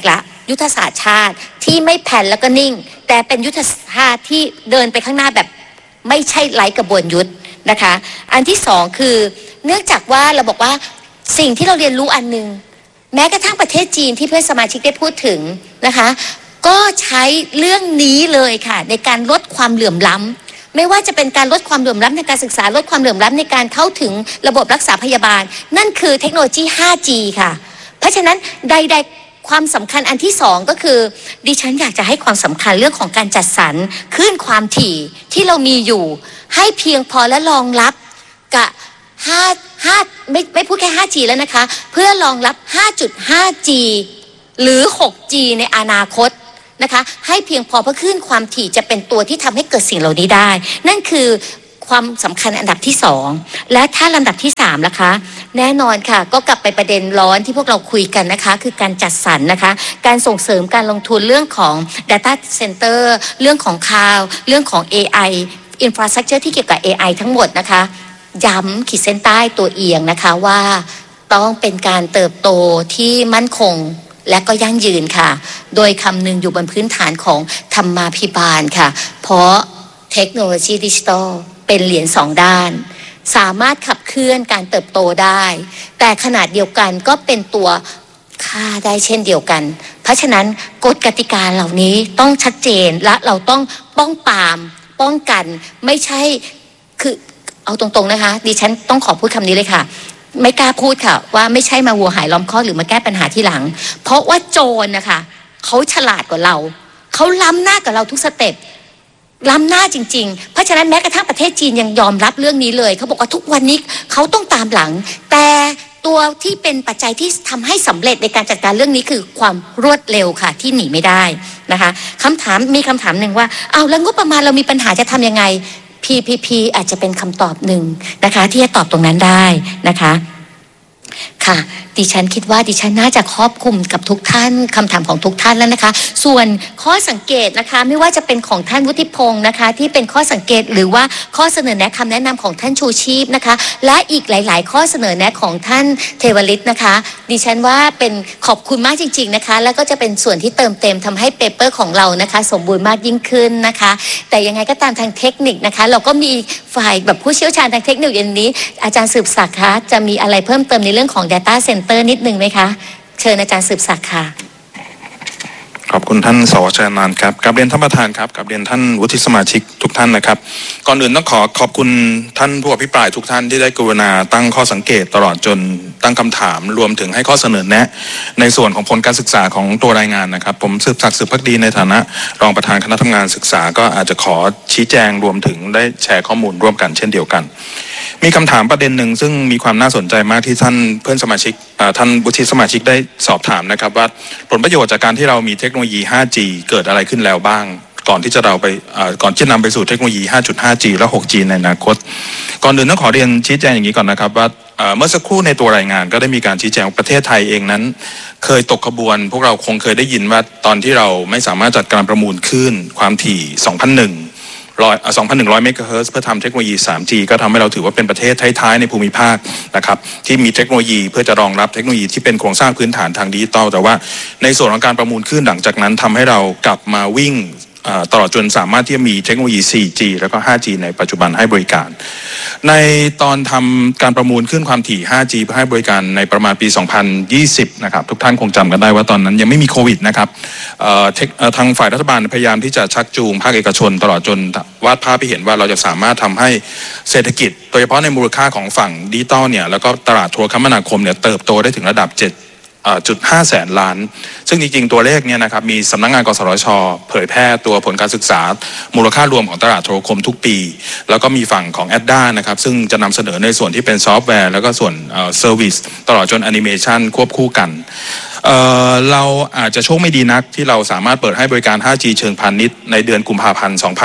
ยุทธศาสตร์ชาติที่ไม่แผ่นแล้วก็นิ่งแต่เป็นยุทธศาสตร์ที่เดินไปข้างหน้าแบบไม่ใช่ไร้กระบวนยุทธนะคะอันที่สองคือเนื่องจากว่าเราบอกว่าสิ่งที่เราเรียนรู้อันนึงแม้กระทั่งประเทศจีนที่เพื่อนสมาชิกได้พูดถึงนะคะก็ใช้เรื่องนี้เลยค่ะในการลดความเหลื่อมล้ำไม่ว่าจะเป็นการลดความเหลื่อมล้ำในการศึกษาลดความเหลื่อมล้ำในการเข้าถึงระบบรักษาพยาบาลนั่นคือเทคโนโลยี ไฟว์จี ค่ะเพราะฉะนั้นใดๆความสำคัญอันที่สองก็คือดิฉันอยากจะให้ความสำคัญเรื่องของการจัดสรรคลื่นความถี่ที่เรามีอยู่ให้เพียงพอและรองรับกับห้า ห้าไม่ไม่พูดแค่ ไฟว์จี แล้วนะคะเพื่อรองรับ ห้าจุดห้าจี หรือ หกจี ในอนาคตนะคะให้เพียงพอเพราะคลื่นความถี่จะเป็นตัวที่ทำให้เกิดสิ่งเหล่านี้ได้นั่นคือความสำคัญอันดับที่สองและถ้าลำดับที่สามล่ะคะแน่นอนค่ะก็กลับไปประเด็นร้อนที่พวกเราคุยกันนะคะคือการจัดสรรนะคะการส่งเสริมการลงทุนเรื่องของ Data Center เรื่องของ Cloud เรื่องของ เอ ไอ Infrastructure ที่เกี่ยวกับ เอ ไอ ทั้งหมดนะคะย้ำขีดเส้นใต้ตัวเอียงนะคะว่าต้องเป็นการเติบโตที่มั่นคงและก็ยั่งยืนค่ะโดยคำนึงอยู่บนพื้นฐานของธรรมาภิบาลค่ะเพราะเทคโนโลยีดิจิทัลเป็นเหรียญสองด้านสามารถขับเคลื่อนการเติบโตได้แต่ขนาดเดียวกันก็เป็นตัวค่าได้เช่นเดียวกันเพราะฉะนั้นกฎกติกาเหล่านี้ต้องชัดเจนและเราต้องป้องปรามป้องกันไม่ใช่คือเอาตรงๆนะคะดิฉันต้องขอพูดคำนี้เลยค่ะไม่กล้าพูดค่ะว่าไม่ใช่มาวัวหายล้อมคอกหรือมาแก้ปัญหาที่หลังเพราะว่าโจรนะคะเขาฉลาดกว่าเราเขาล้ำหน้ากว่าเราทุกสเต็ปล้ำหน้าจริงๆเพราะฉะนั้นแม้กระทั่งประเทศจีนยังยอมรับเรื่องนี้เลยเขาบอกว่าทุกวันนี้เขาต้องตามหลังแต่ตัวที่เป็นปัจจัยที่ทำให้สำเร็จในการจัดการเรื่องนี้คือความรวดเร็วค่ะที่หนีไม่ได้นะคะคำถามมีคำถามหนึ่งว่าเอาแล้วงบประมาณเรามีปัญหาจะทำยังไง พี พี พี อาจจะเป็นคำตอบหนึ่งนะคะที่จะตอบตรงนั้นได้นะคะค่ะดิฉันคิดว่าดิฉันน่าจะครอบคลุมกับทุกท่านคำถามของทุกท่านแล้วนะคะส่วนข้อสังเกตนะคะไม่ว่าจะเป็นของท่านวุฒิพงศ์นะคะที่เป็นข้อสังเกตหรือว่าข้อเสนอแนะคำแนะนำของท่านชูชีพนะคะและอีกหลายๆข้อเสนอแนะของท่านเทวฤทธิ์นะคะดิฉันว่าเป็นขอบคุณมากจริงๆนะคะแล้วก็จะเป็นส่วนที่เติมเต็มทำให้เปเปอร์ของเรานะคะสมบูรณ์มากยิ่งขึ้นนะคะแต่ยังไงก็ตามทางเทคนิคนะคะเราก็มีฝ่ายแบบผู้เชี่ยวชาญทางเทคนิคอย่างนี้อาจารย์สืบศักดิ์คะจะมีอะไรเพิ่มเติมในเรื่องของ Data Center นิดนึงไหมคะเชิญอาจารย์สืบศักดิ์ค่ะขอบคุณท่านสวชนันท์ครับกราบเรียนท่านประธานครับกราบเรียนท่านวุฒิสมาชิกทุกท่านนะครับก่อนอื่นต้องขอขอบคุณท่านผู้อภิปรายทุกท่านที่ได้กรุณาตั้งข้อสังเกตตลอดจนตั้งคำถามรวมถึงให้ข้อเสนอแนะในส่วนของผลการศึกษาของตัวรายงานนะครับผมสืบศักดิ์สืบภักดีในฐานะรองประธานคณะทำงานศึกษาก็อาจจะขอชี้แจงรวมถึงได้แชร์ข้อมูลร่วมกันเช่นเดียวกันมีคำถามประเด็นหนึ่งซึ่งมีความน่าสนใจมากที่ท่านเพื่อนสมาชิกท่านวุฒิสมาชิกได้สอบถามนะครับว่าผลประโยชน์จากการที่เรามีเทคโนโลยี ไฟว์จี เกิดอะไรขึ้นแล้วบ้างก่อนที่จะเราไปก่อนที่จะนำไปสู่เทคโนโลยี ไฟว์จุดห้าจี และ หกจี ในอนาคตก่อนอื่นต้องขอเรียนชี้แจงอย่างนี้ก่อนนะครับว่าเมื่อสักครู่ในตัวรายงานก็ได้มีการชี้แจงประเทศไทยเองนั้นเคยตกขบวนพวกเราคงเคยได้ยินว่าตอนที่เราไม่สามารถจัดการประมูลคลื่นความถี่สองพันหนึ่งสองพันหนึ่งร้อยเมกะเฮิรตซ์เพื่อทำเทคโนโลยี ทรีจี ก็ทำให้เราถือว่าเป็นประเทศท้ายๆในภูมิภาคนะครับที่มีเทคโนโลยีเพื่อจะรองรับเทคโนโลยีที่เป็นโครงสร้างพื้นฐานทางดิจิตอลแต่ว่าในส่วนของการประมูลคลื่นหลังจากนั้นทำให้เรากลับมาวิ่งตลอดจนสามารถที่จะมีเทคโนโลยี โฟร์จี แล้วก็ ไฟว์จี ในปัจจุบันให้บริการในตอนทำการประมูลคลื่นความถี่ ไฟว์จี เพื่อให้บริการในประมาณปี สองพันยี่สิบ นะครับทุกท่านคงจำกันได้ว่าตอนนั้นยังไม่มีโควิดนะครับทางฝ่ายรัฐบาลพยายามที่จะชักจูงภาคเอกชนตลอดจนวาดภาพให้เห็นว่าเราจะสามารถทำให้เศรษฐกิจโดยเฉพาะในมูลค่าของฝั่งดิจิตอลเนี่ยแล้วก็ตลาดโทรคมนาคมเนี่ยเติบโตได้ถึงระดับเจ็ดจุดห้าแสนล้านซึ่งจริงๆตัวเลขเนี่ยนะครับมีสำนักงานกสทช.เผยแพร่ตัวผลการศึกษามูลค่ารวมของตลาดโทรคมทุกปีแล้วก็มีฝั่งของแอดด้านะครับซึ่งจะนำเสนอในส่วนที่เป็นซอฟต์แวร์แล้วก็ส่วนเซอร์วิสตลอดจนแอนิเมชันควบคู่กัน เอ่อเราอาจจะโชคไม่ดีนักที่เราสามารถเปิดให้บริการ ไฟว์จี เชิงพาณิชย์ในเดือนกุมภาพันธ์สองพัน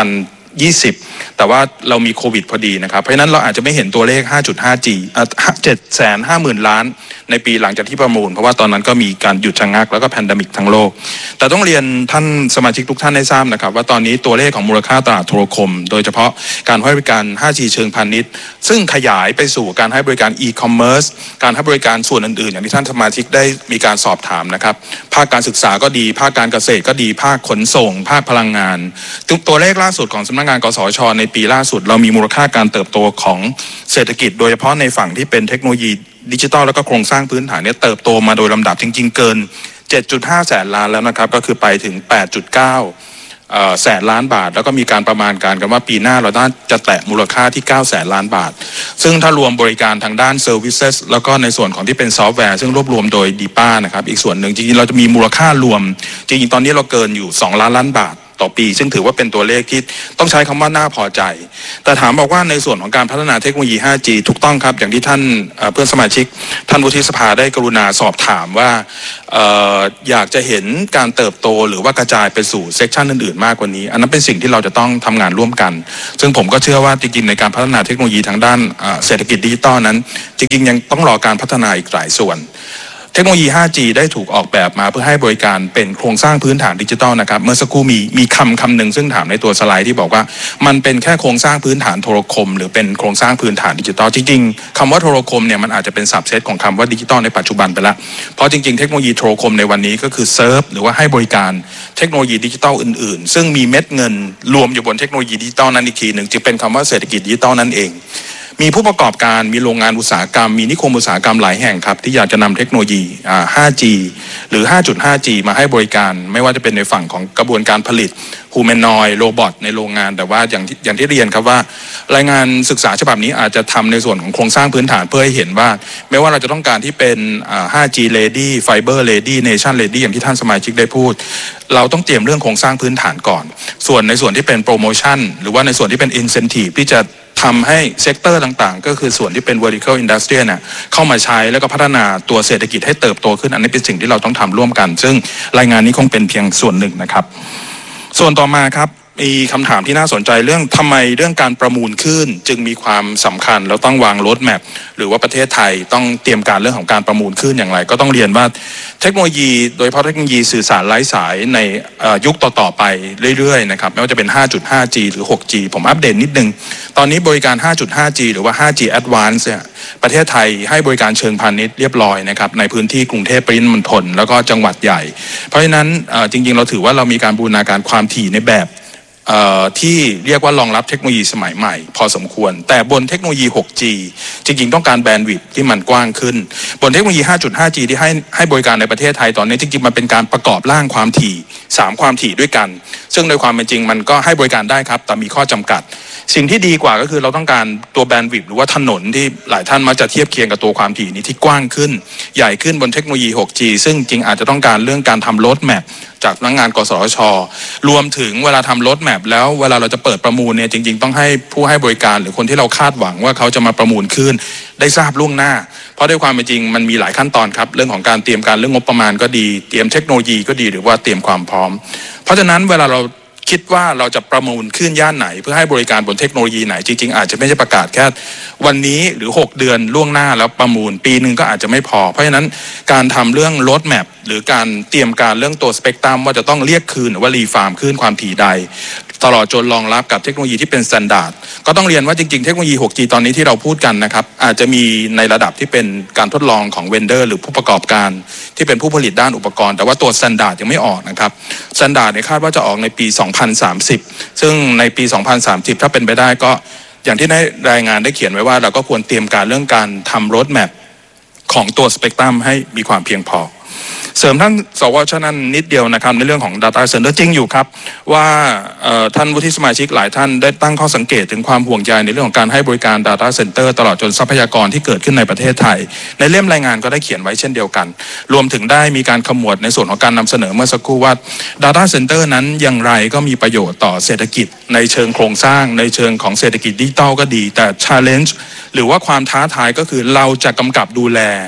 ยี่สิบแต่ว่าเรามีโควิดพอดีนะครับเพราะฉะนั้นเราอาจจะไม่เห็นตัวเลข ห้าจุดห้า จี เอ่อ เจ็ดแสนห้าหมื่น ล้านในปีหลังจากที่ประมูลเพราะว่าตอนนั้นก็มีการหยุดชะงักแล้วก็แพนเดมิกทั้งโลกแต่ต้องเรียนท่านสมาชิกทุกท่านได้ทราบนะครับว่าตอนนี้ตัวเลขของมูลค่าตลาดโทรคมโดยเฉพาะการให้บริการ ห้าจี เชิงพาณิชย์ซึ่งขยายไปสู่การให้บริการอีคอมเมิร์ซการให้บริการส่วนอื่นๆอย่างที่ท่านสมาชิกได้มีการสอบถามนะครับภาคการศึกษาก็ดีภาคการเกษตรก็ดีภาคขนส่งภาคพลังงานตัวเลขล่าสุดของสำนักงานกสช.ในปีล่าสุดเรามีมูลค่าการเติบโตของเศรษฐกิจโดยเฉพาะในฝั่งที่เป็นเทคโนโลยีดิจิทัลแล้วก็โครงสร้างพื้นฐานเนี่ยเติบโตมาโดยลำดับจริงๆเกิน เจ็ดจุดห้า แสนล้านแล้วนะครับก็คือไปถึง แปดจุดเก้า เอ่อแสนล้านบาทแล้วก็มีการประมาณการกันว่าปีหน้าเราน่าจะแตะมูลค่าที่เก้าแสนล้านบาทซึ่งถ้ารวมบริการทางด้าน Services แล้วก็ในส่วนของที่เป็นซอฟต์แวร์ซึ่งรวบรวมโดย ดี พี เอ นะครับอีกส่วนหนึ่งจริงๆเราจะมีมูลค่ารวมจริงๆตอนนี้เราเกินอยู่สองล้านล้านบาทต่อปีซึ่งถือว่าเป็นตัวเลขที่ต้องใช้คำว่าน่าพอใจแต่ถามบอกว่าในส่วนของการพัฒนาเทคโนโลยี ห้าจี ถูกต้องครับอย่างที่ท่านเพื่อนสมาชิกท่านวุฒิสภาได้กรุณาสอบถามว่า อ, ออยากจะเห็นการเติบโตหรือว่ากระจายไปสู่เซกชันอื่นๆมากกว่านี้อันนั้นเป็นสิ่งที่เราจะต้องทำงานร่วมกันซึ่งผมก็เชื่อว่าจริงๆในการพัฒนาเทคโนโลยีทางด้านเศรษฐกิจดิจิตอลนั้นจริงๆยังต้องรอการพัฒนาอีกหลายส่วนเทคโนโลยี ห้าจี ได้ถูกออกแบบมาเพื่อให้บริการเป็นโครงสร้างพื้นฐานดิจิทัลนะครับเมื่อสักครู่มีมีคำคำหนึ่งซึ่งถามในตัวสไลด์ที่บอกว่ามันเป็นแค่โครงสร้างพื้นฐานโทรคมหรือเป็นโครงสร้างพื้นฐานดิจิทัลจริงๆคำว่าโทรคมเนี่ยมันอาจจะเป็นสับเซตของคำว่าดิจิทัลในปัจจุบันไปแล้วเพราะจริงๆเทคโนโลยีโทรคมในวันนี้ก็คือเซิร์ฟหรือว่าให้บริการเทคโนโลยีดิจิทัลอื่นๆซึ่งมีเม็ดเงินรวมอยู่บนเทคโนโลยีดิจิทัลนั้นอีกทีหนึ่งจึงเป็นคำว่าเศรษฐกิจดิจิทัลนั่นเองมีผู้ประกอบการมีโรงงานอุตสาหกรรมมีนิคมอุตสาหกรรมหลายแห่งครับที่อยากจะนำเทคโนโลยี ห้าจี หรือ ห้าจุดห้า จี มาให้บริการไม่ว่าจะเป็นในฝั่งของกระบวนการผลิตฮูแมนอยด์โรบอทในโรงงานแต่ว่าอย่างที่อย่างที่เรียนครับว่ารายงานศึกษาฉบับนี้อาจจะทำในส่วนของโครงสร้างพื้นฐานเพื่อให้เห็นว่าไม่ว่าเราจะต้องการที่เป็น ห้าจี Ready Fiber Ready Nation Ready อย่างที่ท่านสมาชิกได้พูดเราต้องเตรียมเรื่องโครงสร้างพื้นฐานก่อนส่วนในส่วนที่เป็นโปรโมชั่นหรือว่าในส่วนที่เป็น Incentive ที่จะทำให้เซกเตอร์ต่างๆก็คือส่วนที่เป็น vertical industry เนี่ยเข้ามาใช้แล้วก็พัฒนาตัวเศรษฐกิจให้เติบโตขึ้นอันนี้เป็นสิ่งที่เราต้องทำร่วมกันซึ่งรายงานนี้คงเป็นเพียงส่วนหนึ่งนะครับส่วนต่อมาครับมีคำถามที่น่าสนใจเรื่องทำไมเรื่องการประมูลขึ้นจึงมีความสำคัญแล้วต้องวางโรดแมพหรือว่าประเทศไทยต้องเตรียมการเรื่องของการประมูลขึ้นอย่างไรก็ต้องเรียนว่าเทคโนโลยีโดยเฉพาะเทคโนโลยีสื่อสารไร้สายในยุคต่อๆไปเรื่อยๆนะครับไม่ว่าจะเป็น ห้าจุดห้า จี หรือ หกจี ผมอัปเดตนิดนึงตอนนี้บริการ ห้าจุดห้า จี หรือว่า ห้าจี Advanced เนี่ยประเทศไทยให้บริการเชิงพาณิชย์เรียบร้อยนะครับในพื้นที่กรุงเทพปริมณฑลแล้วก็จังหวัดใหญ่เพราะฉะนั้นจริงๆเราถือว่าเรามีการบูรณาการความถี่ในแบบที่เรียกว่ารองรับเทคโนโลยีสมัยใหม่พอสมควรแต่บนเทคโนโลยี หกจี จริงๆต้องการแบนด์วิดท์ที่มันกว้างขึ้นบนเทคโนโลยี ห้าจุดห้า จี ที่ให้ให้บริการในประเทศไทยตอนนี้จริงๆมันเป็นการประกอบร่างความถี่สามความถี่ด้วยกันซึ่งโดยความเป็นจริงมันก็ให้บริการได้ครับแต่มีข้อจำกัดสิ่งที่ดีกว่าก็คือเราต้องการตัวแบนด์วิดท์หรือว่าถนนที่หลายท่านมักจะเทียบเคียงกับตัวความถี่นี้ที่กว้างขึ้นใหญ่ขึ้นบนเทคโนโลยี หกจี ซึ่งจริงอาจจะต้องการเรื่องการทำโรดแมพจากพนักงานกสทช.รวมถึงเวลาทำโรดแมพแล้วเวลาเราจะเปิดประมูลเนี่ยจริงๆต้องให้ผู้ให้บริการหรือคนที่เราคาดหวังว่าเขาจะมาประมูลขึ้นได้ทราบล่วงหน้าเพราะด้วยความเป็นจริงมันมีหลายขั้นตอนครับเรื่องของการเตรียมการเรื่องงบประมาณก็ดีเตรียมเทคโนโลยีก็ดีหรือว่าเตรียมความพร้อมเพราะฉะนั้นเวลาเราคิดว่าเราจะประมูลขึ้นย่านไหนเพื่อให้บริการบนเทคโนโลยีไหนจริงๆอาจจะไม่ใช่ประกาศแค่วันนี้หรือหกเดือนล่วงหน้าแล้วประมูลปีนึงก็อาจจะไม่พอเพราะฉะนั้นการทำเรื่องโรดแมพหรือการเตรียมการเรื่องตัวสเปกตรัมว่าจะต้องเรียกคืนหรือว่ารีฟาร์มขึ้นความถี่ใดตลอดจนรองรับกับเทคโนโลยีที่เป็นสแตนดาร์ดก็ต้องเรียนว่าจริงๆเทคโนโลยี หกจี ตอนนี้ที่เราพูดกันนะครับอาจจะมีในระดับที่เป็นการทดลองของเวนเดอร์หรือผู้ประกอบการที่เป็นผู้ผลิตด้านอุปกรณ์แต่ว่าตัวสแตนดาร์ดยังไม่ออกนะครับสแตนดาร์ดเนี่ยคาดว่าจะออกในปีสองพันสามสิบซึ่งในปีสองพันสามสิบถ้าเป็นไปได้ก็อย่างที่ได้รายงานได้เขียนไว้ว่าเราก็ควรเตรียมการเรื่องการทำโรดแมพของตัวสเปกตรัมให้มีความเพียงพอเสริมท่านสวชนั้นนิดเดียวนะครับในเรื่องของ Data Center จริงอยู่ครับว่าท่านวุฒิสมาชิกหลายท่านได้ตั้งข้อสังเกตถึงความห่วงใยในเรื่องของการให้บริการ Data Center ตลอดจนทรัพยากรที่เกิดขึ้นในประเทศไทยในเล่มรายงานก็ได้เขียนไว้เช่นเดียวกันรวมถึงได้มีการขมวดในส่วนของการนำเสนอเมื่อสักครู่ว่า Data Center นั้นอย่างไรก็มีประโยชน์ต่อเศรษฐกิจในเชิงโครงสร้างในเชิงของเศรษฐกิจดิจิทัลก็ดีแต่ challenge หรือว่าความท้าทายก็คือเราจะกำกับดูแล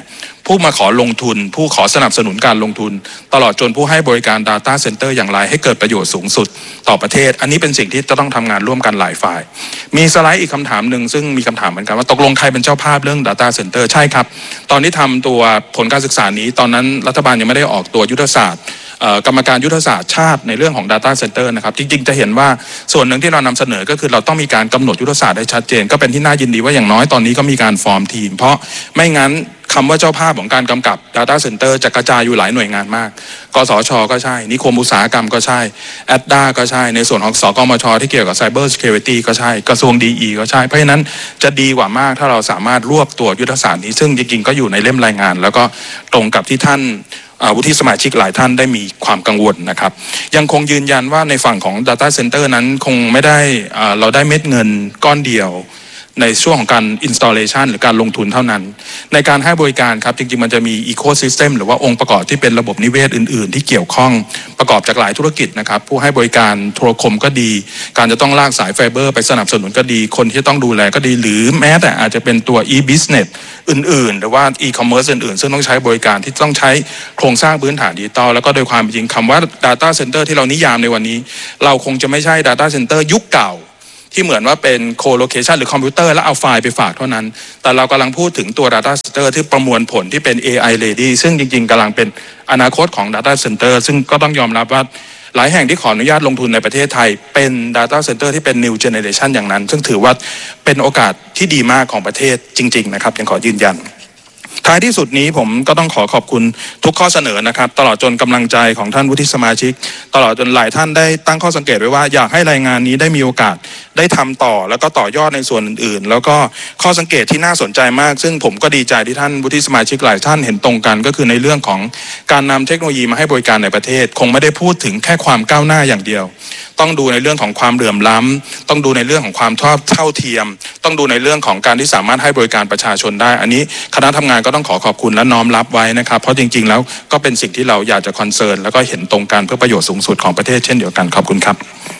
ผู้มาขอลงทุนผู้ขอสนับสนุนการลงทุนตลอดจนผู้ให้บริการ Data Center อย่างไรให้เกิดประโยชน์สูงสุดต่อประเทศอันนี้เป็นสิ่งที่จะต้องทำงานร่วมกันหลายฝ่ายมีสไลด์อีกคำถามหนึ่งซึ่งมีคำถามเหมือนกันว่าตกลงใครเป็นเจ้าภาพเรื่อง Data Center ใช่ครับตอนที่ทำตัวผลการศึกษานี้ตอนนั้นรัฐบาลยังไม่ได้ออกตัวยุทธศาสตร์กรรมการยุทธศาสตร์ชาติในเรื่องของ Data Center นะครับจริงๆจะเห็นว่าส่วนหนึ่งที่เรานำเสนอก็คือเราต้องมีการกำหนดยุทธศาสตร์ให้ชัดเจนก็เป็นที่น่ายินดีว่าอย่างน้อยตอนนี้ก็มีการฟอร์มทีมเพราะไม่งั้นคำว่าเจ้าภาพของการกำกับ Data Center จะกระจายอยู่หลายหน่วยงานมากกสช.ก็ใช่นิคมอุตสาหกรรมก็ใช่แอดด้าก็ใช่ในส่วนของสกมช.ที่เกี่ยวกับ Cyber Security ก็ใช่กระทรวง ดี อี ก็ใช่เพราะฉะนั้นจะดีกว่ามากถ้าเราสามารถรวบตัวยุทธศาสตร์นี้ซึ่งจริงๆก็อยู่ในเล่มรายงานแล้วก็ตรงกับที่ท่านวุฒิสมาชิกหลายท่านได้มีความกังวลนะครับยังคงยืนยันว่าในฝั่งของ Data Center นั้นคงไม่ได้เราได้เม็ดเงินก้อนเดียวในช่วงของการ installation หรือการลงทุนเท่านั้นในการให้บริการครับจริงๆมันจะมี ecosystem หรือว่าองค์ประกอบที่เป็นระบบนิเวศอื่นๆที่เกี่ยวข้องประกอบจากหลายธุรกิจนะครับผู้ให้บริการโทรคมก็ดีการจะต้องลากสายไฟเบอร์ไปสนับสนุนก็ดีคนที่ต้องดูแลก็ดีหรือแม้แต่อาจจะเป็นตัว e-business อื่นๆหรือว่า e-commerce อื่นๆซึ่งต้องใช้บริการที่ต้องใช้โครงสร้างพื้นฐานดิจิตอลแล้วก็โดยความจริงคำว่า data center ที่เรานิยามในวันนี้เราคงจะไม่ใช่ data center ยุคเก่าที่เหมือนว่าเป็น co-location หรือคอมพิวเตอร์แล้วเอาไฟล์ไปฝากเท่านั้นแต่เรากำลังพูดถึงตัว data center ที่ประมวลผลที่เป็น เอ ไอ ready ซึ่งจริงๆกำลังเป็นอนาคตของ data center ซึ่งก็ต้องยอมรับว่าหลายแห่งที่ขออนุญาตลงทุนในประเทศไทยเป็น data center ที่เป็น new generation อย่างนั้นซึ่งถือว่าเป็นโอกาสที่ดีมากของประเทศจริงๆนะครับยังขอยืนยันท้ายที่สุดนี้ผมก็ต้องขอขอบคุณทุกข้อเสนอนะครับตลอดจนกำลังใจของท่านวุฒิสมาชิกตลอดจนหลายท่านได้ตั้งข้อสังเกตไว้ว่าอยากให้รายงานนี้ได้มีโอกาสได้ทำต่อแล้วก็ต่อยอดในส่วนอื่นๆแล้วก็ข้อสังเกตที่น่าสนใจมากซึ่งผมก็ดีใจที่ท่านวุฒิสมาชิกหลายท่านเห็นตรงกันก็คือในเรื่องของการนำเทคโนโลยีมาให้บริการในประเทศคงไม่ได้พูดถึงแค่ความก้าวหน้าอย่างเดียวต้องดูในเรื่องของความเหลื่อมล้ำต้องดูในเรื่องของความเท่าเทียมต้องดูในเรื่องของการที่สามารถให้บริการประชาชนได้อันนี้คณะทำงานก็ต้องขอขอบคุณและน้อมรับไว้นะครับเพราะจริงๆแล้วก็เป็นสิ่งที่เราอยากจะคอนเซิร์นแล้วก็เห็นตรงกันเพื่อประโยชน์สูงสุดของประเทศเช่นเดียวกันขอบคุณครับ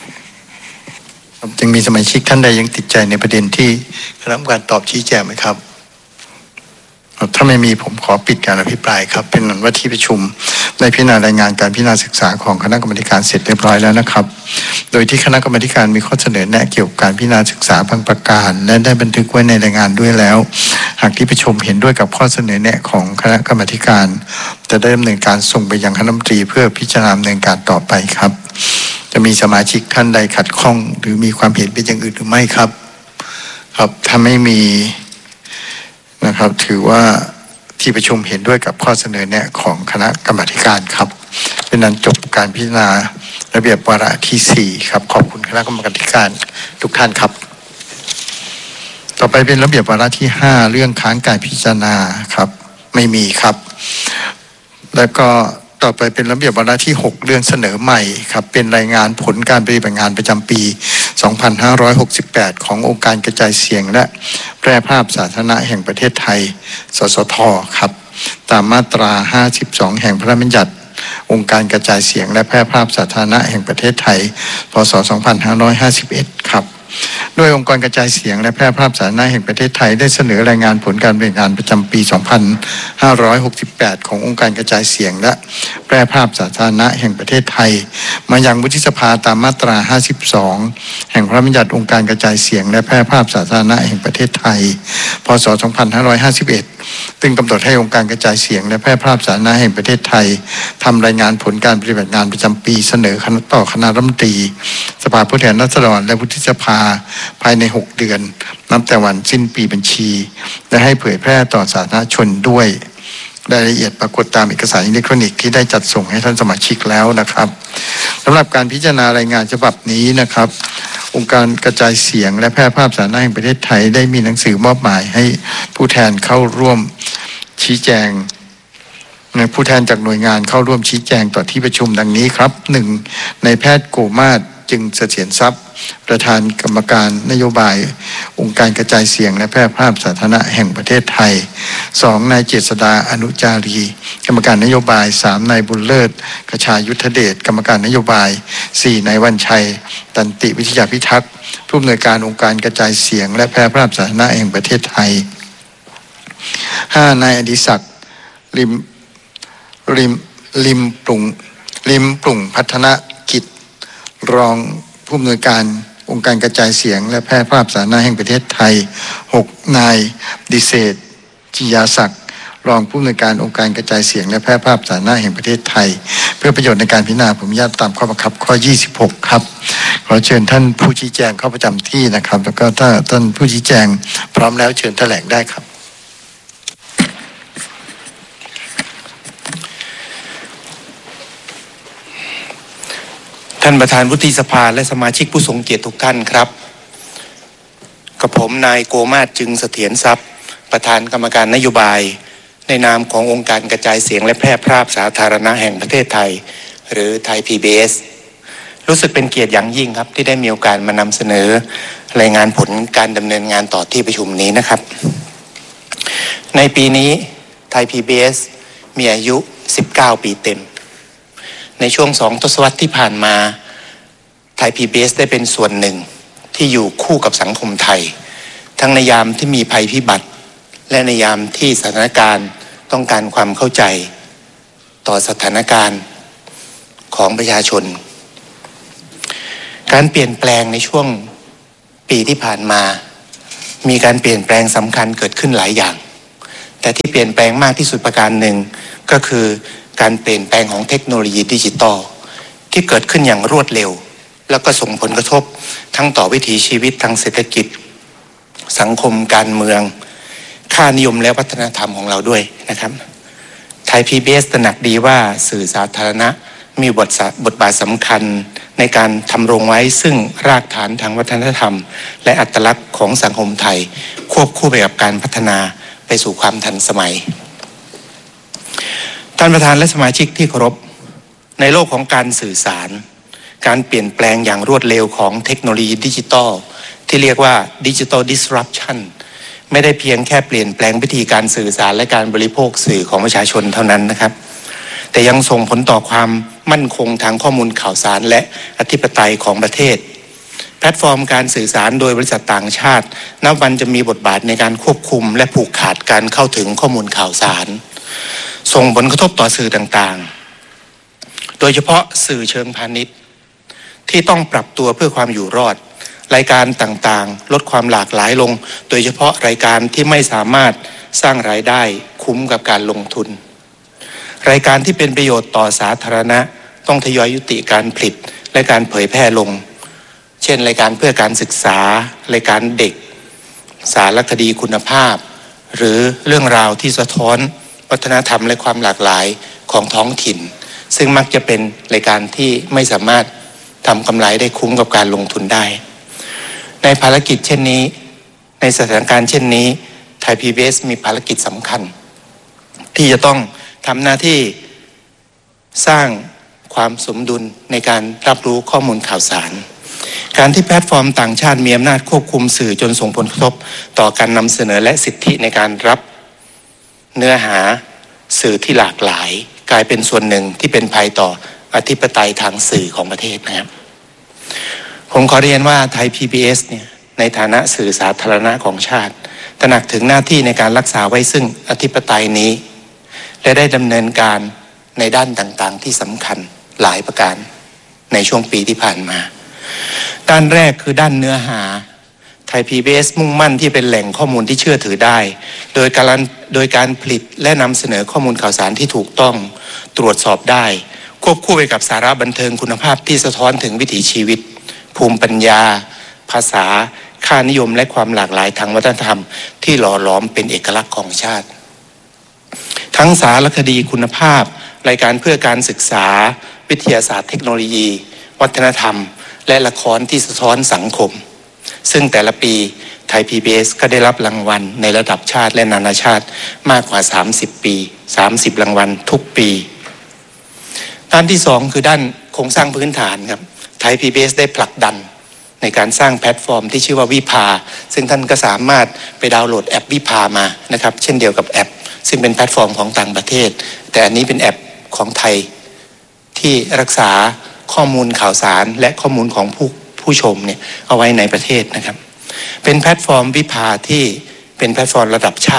ยังมีสมาชิกท่านใดยังติดใจในประเด็นที่คณะกรรมการตอบชี้แจงไหมครับถ้าไม่มีผมขอปิดการอภิปรายครับเป็นนั้นว่าที่ประชุมได้พิจารณารายงานการพิจารณาศึกษาของคณะกรรมการเสร็จเรียบร้อยแล้วนะครับโดยที่คณะกรรมการมีข้อเสนอแนะเกี่ยวกับการพิจารณาศึกษาบางประการและได้บันทึกไว้ในรายงานด้วยแล้วหากที่ประชุมเห็นด้วยกับข้อเสนอแนะของคณะกรรมการจะได้ดำเนินการส่งไปยังคณะรัฐมนตรีเพื่อพิจารณาดำเนินการต่อไปครับจะมีสมาชิกท่านใดขัดข้องหรือมีความเห็นเป็นอย่างอื่นหรือไม่ครับครับถ้าไม่มีนะครับถือว่าที่ประชุมเห็นด้วยกับข้อเสนอแนะของคณะกรรมาธิการครับเป็นนั้นจบการพิจารณาระเบียบวาระที่สี่ครับขอบคุณคณะกรรมาธิการทุกท่านครับต่อไปเป็นระเบียบวาระที่ห้าเรื่องค้างการพิจารณาครับไม่มีครับแล้วก็ต่อไปเป็นระเบียบวาระที่หกเรื่องเสนอใหม่ครับเป็นรายงานผลการปฏิบัติงานประจำปีสองพันห้าร้อยหกสิบแปดขององค์การกระจายเสียงและแพร่ภาพสาธารณะแห่งประเทศไทยสสทครับตามมาตราห้าสิบสองแห่งพระราชบัญญัติองค์การกระจายเสียงและแพร่ภาพสาธารณะแห่งประเทศไทยพ.ศ. สองพันห้าร้อยห้าสิบเอ็ดครับโดยองค์กรกระจายเสียงและแพร่ภาพสาธารณะแห่งประเทศไทยได้เสนอรายงานผลการปฏิบัติงานประจำปีสองพันห้าร้อยหกสิบแปดขององค์การกระจายเสียงและแพร่ภาพสาธารณะแห่งประเทศไทยมายังวุฒิสภาตามมาตราห้าสิบสองแห่งพระราชบัญญัติองค์การกระจายเสียงและแพร่ภาพสาธารณะแห่งประเทศไทยพ.ศ. สองพันห้าร้อยห้าสิบเอ็ดซึ่งกำหนดให้องค์การกระจายเสียงและแพร่ภาพสาธารณะแห่งประเทศไทยทำรายงานผลการปฏิบัติงานประจำปีเสนอคณะต่อคณะรัฐมนตรีสภาผู้แทนราษฎรและวุฒิสภาภายในหกเดือนนับแต่วันสิ้นปีบัญชีและให้เผยแพร่ต่อสาธารณชนด้วยรายละเอียดปรากฏตามเอกสารอิเล็กทรอนิกส์ที่ได้จัดส่งให้ท่านสมาชิกแล้วนะครับสำหรับการพิจารณารายงานฉบับนี้นะครับองค์การกระจายเสียงและแพร่ภาพสาธารณะแห่งประเทศไทยได้มีหนังสือมอบหมายให้ผู้แทนเข้าร่วมชี้แจงผู้แทนจากหน่วยงานเข้าร่วมชี้แจงต่อที่ประชุมดังนี้ครับหนึ่งนายแพทย์โกมาศจึงเสถียรทรัพย์ประธานกรรมการนโยบายองค์การกระจายเสียงและแพร่ภาพสาธารณะแห่งประเทศไทยสองนายเจษฎาอนุจารีกรรมการนโยบายสามนายบุญเลิศกชายุทธเดชกรรมการนโยบายสี่นายวันชัยตันติวิทยาพิทักษ์ผู้อำนวยการองค์การกระจายเสียงและแพร่ภาพสาธารณะแห่งประเทศไทยห้านายอดิศักดิ์ริมริมริมปรุงริมปรุงพัฒนกิจรองผู้อำนวยการองค์การกระจายเสียงและแพร่ภาพสาธารณะแห่งประเทศไทยหกนายดิเศษจิยาศักดิ์รองผู้อำนวยการองค์การกระจายเสียงและแพร่ภาพสาธารณะแห่งประเทศไทยเพื่อประโยชน์ในการพิจารณาผมอนุญาตตามข้อบังคับข้อยี่สิบหกครับขอเชิญท่านผู้ชี้แจงเข้าประจำที่นะครับแล้วก็ถ้าท่านผู้ชี้แจงพร้อมแล้วเชิญแถลงได้ครับท่านประธานวุฒิสภาและสมาชิกผู้ทรงเกียรติทุกท่านครับกับผมนายโกมาศจึงเสถียรทรัพย์ประธานกรรมการนโยบายในนามขององค์การกระจายเสียงและแพร่ภาพสาธารณะแห่งประเทศไทยหรือไทย พี บี เอส รู้สึกเป็นเกียรติอย่างยิ่งครับที่ได้มีโอกาสมานำเสนอรายงานผลการดำเนินงานต่อที่ประชุมนี้นะครับในปีนี้ไทย พี บี เอส มีอายุสิบเก้าปีเต็มในช่วงสองทศวรรษที่ผ่านมาไทย พี บี เอส ได้เป็นส่วนหนึ่งที่อยู่คู่กับสังคมไทยทั้งในยามที่มีภัยพิบัติและในยามที่สถานการณ์ต้องการความเข้าใจต่อสถานการณ์ของประชาชนการเปลี่ยนแปลงในช่วงปีที่ผ่านมามีการเปลี่ยนแปลงสำคัญเกิดขึ้นหลายอย่างแต่ที่เปลี่ยนแปลงมากที่สุดประการหนึ่งก็คือการเปลี่ยนแปลงของเทคโนโลยีดิจิตอลที่เกิดขึ้นอย่างรวดเร็วแล้วก็ส่งผลกระทบทั้งต่อวิถีชีวิตทางเศรษฐกิจสังคมการเมืองค่านิยมและวัฒนธรรมของเราด้วยนะครับไทย พี บี เอส ตระหนักดีว่าสื่อสาธารณะมีบทบทบาทสำคัญในการทำรงไว้ซึ่งรากฐานทางวัฒนธรรมและอัตลักษณ์ของสังคมไทยควบคู่ไปกับการพัฒนาไปสู่ความทันสมัยท่านประธานและสมาชิกที่เคารพในโลกของการสื่อสารการเปลี่ยนแปลงอย่างรวดเร็วของเทคโนโลยีดิจิตอลที่เรียกว่า Digital Disruption ไม่ได้เพียงแค่เปลี่ยนแปลงวิธีการสื่อสารและการบริโภคสื่อของประชาชนเท่านั้นนะครับแต่ยังส่งผลต่อความมั่นคงทางข้อมูลข่าวสารและอธิปไตยของประเทศแพลตฟอร์มการสื่อสารโดยบริษัทต่างชาตินับวันจะมีบทบาทในการควบคุมและผูกขาดการเข้าถึงข้อมูลข่าวสารส่งผลกระทบต่อสื่อต่างๆโดยเฉพาะสื่อเชิงพาณิชย์ที่ต้องปรับตัวเพื่อความอยู่รอดรายการต่างๆลดความหลากหลายลงโดยเฉพาะรายการที่ไม่สามารถสร้างรายได้คุ้มกับการลงทุนรายการที่เป็นประโยชน์ต่อสาธารณะต้องทยอยยุติการผลิตและการเผยแพร่ลงเช่นรายการเพื่อการศึกษารายการเด็กสารคดีคุณภาพหรือเรื่องราวที่สะท้อนวัฒนธรรมและความหลากหลายของท้องถิ่นซึ่งมักจะเป็นรายการที่ไม่สามารถทำกำไรได้คุ้มกับการลงทุนได้ในภารกิจเช่นนี้ในสถานการณ์เช่นนี้ไทย พี บี เอส มีภารกิจสำคัญที่จะต้องทำหน้าที่สร้างความสมดุลในการรับรู้ข้อมูลข่าวสารการที่แพลตฟอร์มต่างชาติมีอำนาจควบคุมสื่อจนส่งผลกระทบต่อการนำเสนอและสิทธิในการรับเนื้อหาสื่อที่หลากหลายกลายเป็นส่วนหนึ่งที่เป็นภัยต่ออธิปไตยทางสื่อของประเทศนะครับผมขอเรียนว่าไทย พี บี เอส เนี่ยในฐานะสื่อสาธารณะของชาติตระหนักถึงหน้าที่ในการรักษาไว้ซึ่งอธิปไตยนี้และได้ดำเนินการในด้านต่างๆที่สำคัญหลายประการในช่วงปีที่ผ่านมาด้านแรกคือด้านเนื้อหาไทย พี บี เอส มุ่งมั่นที่เป็นแหล่งข้อมูลที่เชื่อถือได้โดยการโดยการผลิตและนำเสนอข้อมูลข่าวสารที่ถูกต้องตรวจสอบได้ควบคู่ไปกับสาระบันเทิงคุณภาพที่สะท้อนถึงวิถีชีวิตภูมิปัญญาภาษาค่านิยมและความหลากหลายทางวัฒนธรรมที่หล่อหลอมเป็นเอกลักษณ์ของชาติทั้งสารคดีคุณภาพรายการเพื่อการศึกษาวิทยาศาสตร์เทคโนโลยีวัฒนธรรมและละครที่สะท้อนสังคมซึ่งแต่ละปีไทย พี บี เอส ก็ได้รับรางวัลในระดับชาติและนานาชาติมากกว่าสามสิบปีสามสิบรางวัลทุกปีด้านที่สองคือด้านโครงสร้างพื้นฐานครับไทย พี บี เอส ได้ผลักดันในการสร้างแพลตฟอร์มที่ชื่อว่าวิภาซึ่งท่านก็สามารถไปดาวน์โหลดแอปวิภามานะครับเช่นเดียวกับแอปซึ่งเป็นแพลตฟอร์มของต่างประเทศแต่อันนี้เป็นแอปของไทยที่รักษาข้อมูลข่าวสารและข้อมูลของผู้ผู้ชมเนี่ยเอาไว้ในประเทศนะครับเป็นแพลตฟอร์มวิภาที่เป็นแพลตฟอร์มระดับชาติเพื่อ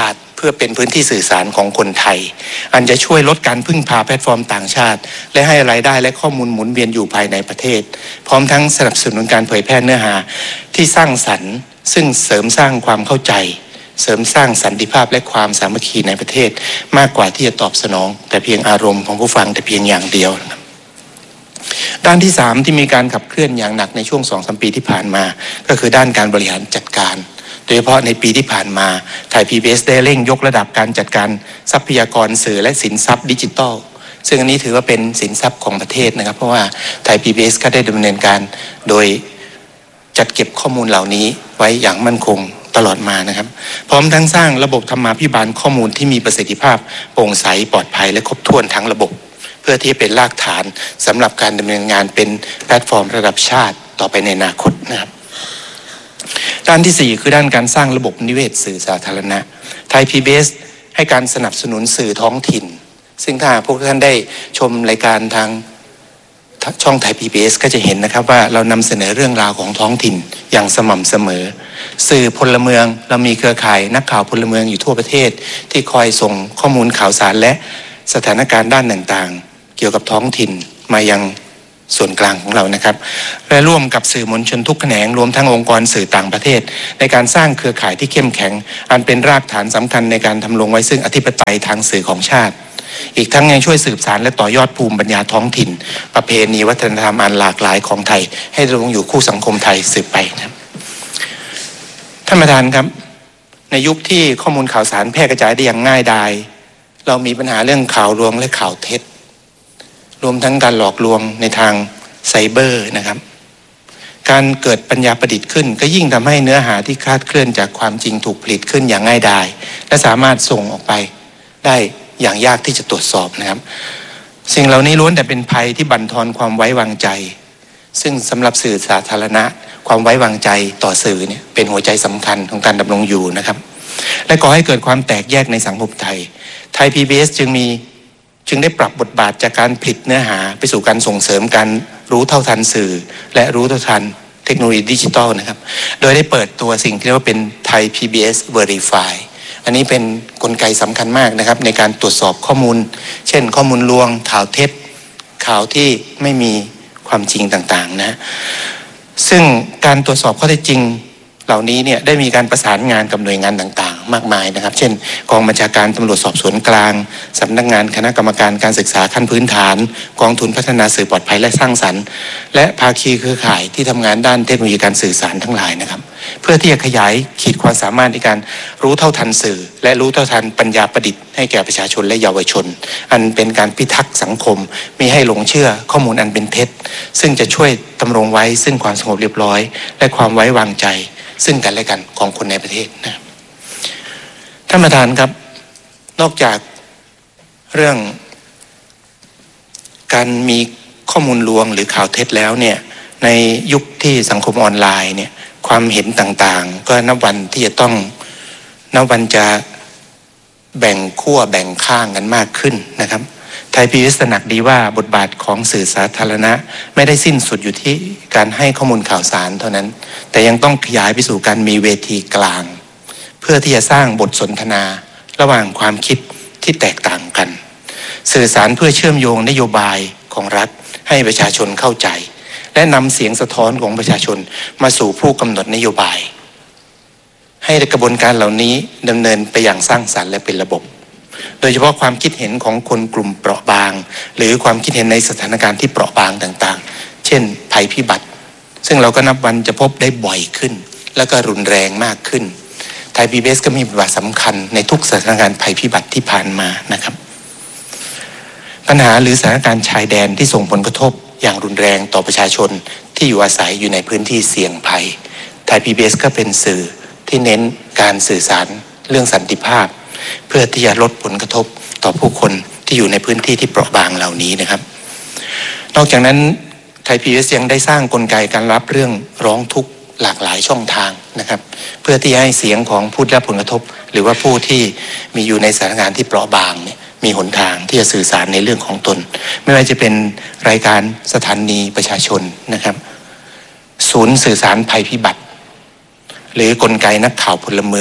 พื่อเป็นพื้นที่สื่อสารของคนไทยอันจะช่วยลดการพึ่งพาแพลตฟอร์มต่างชาติและให้รายได้และข้อมูลหมุนเวียนอยู่ภายในประเทศพร้อมทั้งสนับสนุนการเผยแพร่เนื้อหาที่สร้างสรรค์ซึ่งเสริมสร้างความเข้าใจเสริมสร้างสันติภาพและความสามัคคีในประเทศมากกว่าที่จะตอบสนองแต่เพียงอารมณ์ของผู้ฟังแต่เพียงอย่างเดียวนะครับด้านที่สามที่มีการขับเคลื่อนอย่างหนักในช่วง สองถึงสาม ปีที่ผ่านมาก็คือด้านการบริหารจัดการโดยเฉพาะในปีที่ผ่านมาไทย พี บี เอส ได้เร่งยกระดับการจัดการทรัพยากรสื่อและสินทรัพย์ดิจิทัลซึ่งอันนี้ถือว่าเป็นสินทรัพย์ของประเทศนะครับเพราะว่าไทย พี บี เอส ก็ได้ดำเนินการโดยจัดเก็บข้อมูลเหล่านี้ไว้อย่างมั่นคงตลอดมานะครับพร้อมทั้งสร้างระบบธรรมาภิบาลข้อมูลที่มีประสิทธิภาพโปร่งใสปลอดภัยและครบถ้วนทั้งระบบเพื่อที่จะเป็นรากฐานสำหรับการดำเนินงานเป็นแพลตฟอร์มระดับชาติต่อไปในอนาคตนะครับด้านที่สี่คือด้านการสร้างระบบนิเวศสื่อสาธารณะไทย พี บี เอส ให้การสนับสนุนสื่อท้องถิ่นซึ่งถ้าพวกท่านได้ชมรายการทางช่องไทย พี บี เอส ก็จะเห็นนะครับว่าเรานำเสนอเรื่องราวของท้องถิ่นอย่างสม่ำเสมอสื่อพลเมืองเรามีเครือข่ายนักข่าวพลเมืองอยู่ทั่วประเทศที่คอยส่งข้อมูลข่าวสารและสถานการณ์ด้านต่างๆเกี่ยวกับท้องถิ่นมายังส่วนกลางของเรานะครับและร่วมกับสื่อมวลชนทุกแขนงรวมทั้งองค์กรสื่อต่างประเทศในการสร้างเครือข่ายที่เข้มแข็งอันเป็นรากฐานสำคัญในการทำลงไว้ซึ่งอธิปไตยทางสื่อของชาติอีกทั้งยังช่วยสืบสานและต่อยอดภูมิปัญญาท้องถิ่นประเพณีวัฒนธรรมอันหลากหลายของไทยให้ดำรงอยู่คู่สังคมไทยสืบไปนะครับท่านประธานครับในยุคที่ข้อมูลข่าวสารแพร่กระจายได้อย่างง่ายดายเรามีปัญหาเรื่องข่าวลวงและข่าวเท็จรวมทั้งการหลอกลวงในทางไซเบอร์นะครับการเกิดปัญญาประดิษฐ์ขึ้นก็ยิ่งทำให้เนื้อหาที่คลาดเคลื่อนจากความจริงถูกผลิตขึ้นอย่างง่ายดายและสามารถส่งออกไปได้อย่างยากที่จะตรวจสอบนะครับสิ่งเหล่านี้ล้วนแต่เป็นภัยที่บั่นทอนความไว้วางใจซึ่งสำหรับสื่อสาธารณะความไว้วางใจต่อสื่อเนี่ยเป็นหัวใจสำคัญของการดำรงอยู่นะครับและก่อให้เกิดความแตกแยกในสังคมไทยไทย พี บี เอส จึงมีจึงได้ปรับบทบาทจากการผลิตเนื้อหาไปสู่การส่งเสริมการรู้เท่าทันสื่อและรู้เท่าทันเทคโนโลยีดิจิทัลนะครับโดยได้เปิดตัวสิ่งที่เรียกว่าเป็นไทย พี บี เอส Verify อันนี้เป็นกลไกสำคัญมากนะครับในการตรวจสอบข้อมูลเช่นข้อมูลลวงข่าวเท็จข่าวที่ไม่มีความจริงต่างๆนะซึ่งการตรวจสอบข้อเท็จจริงเหล่านี้เนี่ยได้มีการประสานงานกับหน่วยงานต่างๆมากมายนะครับเช่นกองบัญชาการตำรวจสอบสวนกลางสำนักงานคณะกรรมการการศึกษาขั้นพื้นฐานกองทุนพัฒนาสื่อปลอดภัยและสร้างสรรค์และภาคีเครือข่ายที่ทำงานด้านเทคโนโลยีการสื่อสารทั้งหลายนะครับเพื่อที่จะขยายขีดความสามารถในการรู้เท่าทันสื่อและรู้เท่าทันปัญญาประดิษฐ์ให้แก่ประชาชนและเยาวชนอันเป็นการพิทักษ์สังคมมิให้หลงเชื่อข้อมูลอันเป็นเท็จซึ่งจะช่วยดำรงไว้ซึ่งความสงบเรียบร้อยและความไว้วางใจซึ่งกันและกันของคนในประเทศนะท่านประธานครับนอกจากเรื่องการมีข้อมูลลวงหรือข่าวเท็จแล้วเนี่ยในยุคที่สังคมออนไลน์เนี่ยความเห็นต่างๆก็นับวันที่จะต้องนับวันจะแบ่งขั้วแบ่งข้างกันมากขึ้นนะครับไทย พี บี เอส ตระหนักดีว่าบทบาทของสื่อสาธารณะไม่ได้สิ้นสุดอยู่ที่การให้ข้อมูลข่าวสารเท่านั้นแต่ยังต้องขยายไปสู่การมีเวทีกลางเพื่อที่จะสร้างบทสนทนาระหว่างความคิดที่แตกต่างกันสื่อสารเพื่อเชื่อมโยงนโยบายของรัฐให้ประชาชนเข้าใจและนำเสียงสะท้อนของประชาชนมาสู่ผู้กำหนดนโยบายให้กระบวนการเหล่านี้ดำเนินไปอย่างสร้างสรรค์และเป็นระบบโดยเฉพาะความคิดเห็นของคนกลุ่มเปราะบางหรือความคิดเห็นในสถานการณ์ที่เปราะบางต่างๆเช่นภัยพิบัติซึ่งเราก็นับวันจะพบได้บ่อยขึ้นและก็รุนแรงมากขึ้นไทย พี บี เอส ก็มีบทบาทสำคัญในทุกสถานการณ์ภัยพิบัติที่ผ่านมานะครับปัญหาหรือสถานการณ์ชายแดนที่ส่งผลกระทบอย่างรุนแรงต่อประชาชนที่อยู่อาศัยอยู่ในพื้นที่เสี่ยงภัยไทย พี บี เอส ก็เป็นสื่อที่เน้นการสื่อสารเรื่องสันติภาพเพื่อที่จะลดผลกระทบต่อผู้คนที่อยู่ในพื้นที่ที่เปราะบางเหล่านี้นะครับนอกจากนั้นไทย พี บี เอส ยังได้สร้างกลไกการรับเรื่องร้องทุกข์หลากหลายช่องทางนะครับเพื่อที่ให้เสียงของผู้ได้รับผลกระทบหรือว่าผู้ที่มีอยู่ในสถานการณ์ที่เปราะบางเนี่ยมีหนทางที่จะสื่อสารในเรื่องของตนไม่ว่าจะเป็นรายการสถานีประชาชนนะครับศูนย์สื่อสารภัยพิบัติหรือกลไกนักข่าวพลเมือง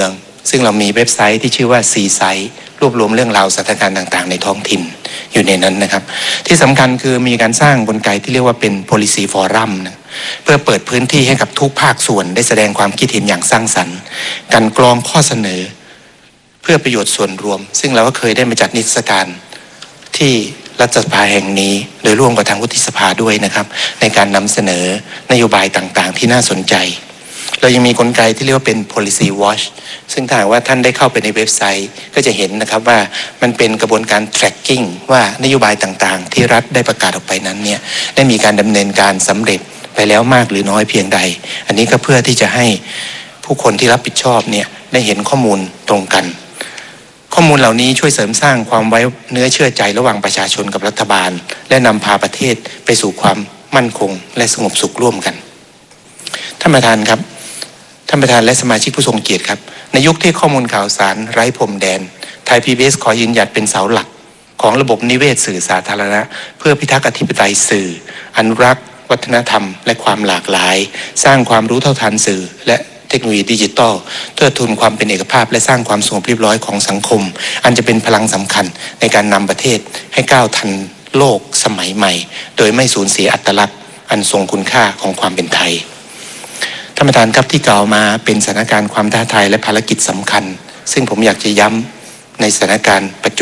ซึ่งเรามีเว็บไซต์ที่ชื่อว่า ซี ไซต์ รวบรวมเรื่องราวสถานการณ์ต่างๆในท้องถิ่นอยู่ในนั้นนะครับที่สำคัญคือมีการสร้างกลไกที่เรียกว่าเป็น policy forum นะเพื่อเปิดพื้นที่ให้กับทุกภาคส่วนได้แสดงความคิดเห็นอย่างสร้างสรรค์กันกรองข้อเสนอเพื่อประโยชน์ส่วนรวมซึ่งเราก็เคยได้มาจัดนิทรรศการที่รัฐสภาแห่งนี้โดยร่วมกับทางวุฒิสภาด้วยนะครับในการนำเสนอนโยบายต่างๆที่น่าสนใจเรายังมีกลไกที่เรียกว่าเป็น policy watch ซึ่งถ้าหากว่าท่านได้เข้าไปในเว็บไซต์ก็จะเห็นนะครับว่ามันเป็นกระบวนการ tracking ว่านโยบายต่างๆที่รัฐได้ประกาศออกไปนั้นเนี่ยได้มีการดำเนินการสำเร็จไปแล้วมากหรือน้อยเพียงใดอันนี้ก็เพื่อที่จะให้ผู้คนที่รับผิดชอบเนี่ยได้เห็นข้อมูลตรงกันข้อมูลเหล่านี้ช่วยเสริมสร้างความไว้เนื้อเชื่อใจระหว่างประชาชนกับรัฐบาลและนำพาประเทศไปสู่ความมั่นคงและสงบสุขร่วมกันท่านประธานครับท่านประธานและสมาชิกผู้ทรงเกียรติครับในยุคที่ข้อมูลข่าวสารไร้พรมแดนไทย พี บี เอส ขอยืนหยัดเป็นเสาหลักของระบบนิเวศสื่อสาธารณะเพื่อพิทักษ์อธิปไตยสื่ออนุรักษ์วัฒนธรรมและความหลากหลายสร้างความรู้เท่าทันสื่อและเทคโนโลยีดิจิทัลเพื่อทุนความเป็นเอกภาพและสร้างความสงบเรียบร้อยของสังคมอันจะเป็นพลังสำคัญในการนำประเทศให้ก้าวทันโลกสมัยใหม่โดยไม่สูญเสียอัตลักษณ์อันทรงคุณค่าของความเป็นไทยท่านประธานครับที่กล่าวมาเป็นสถานการณ์ความท้าทายและภารกิจสำคัญซึ่งผมอยากจะย้ำในสถานการณ์ปัจจุ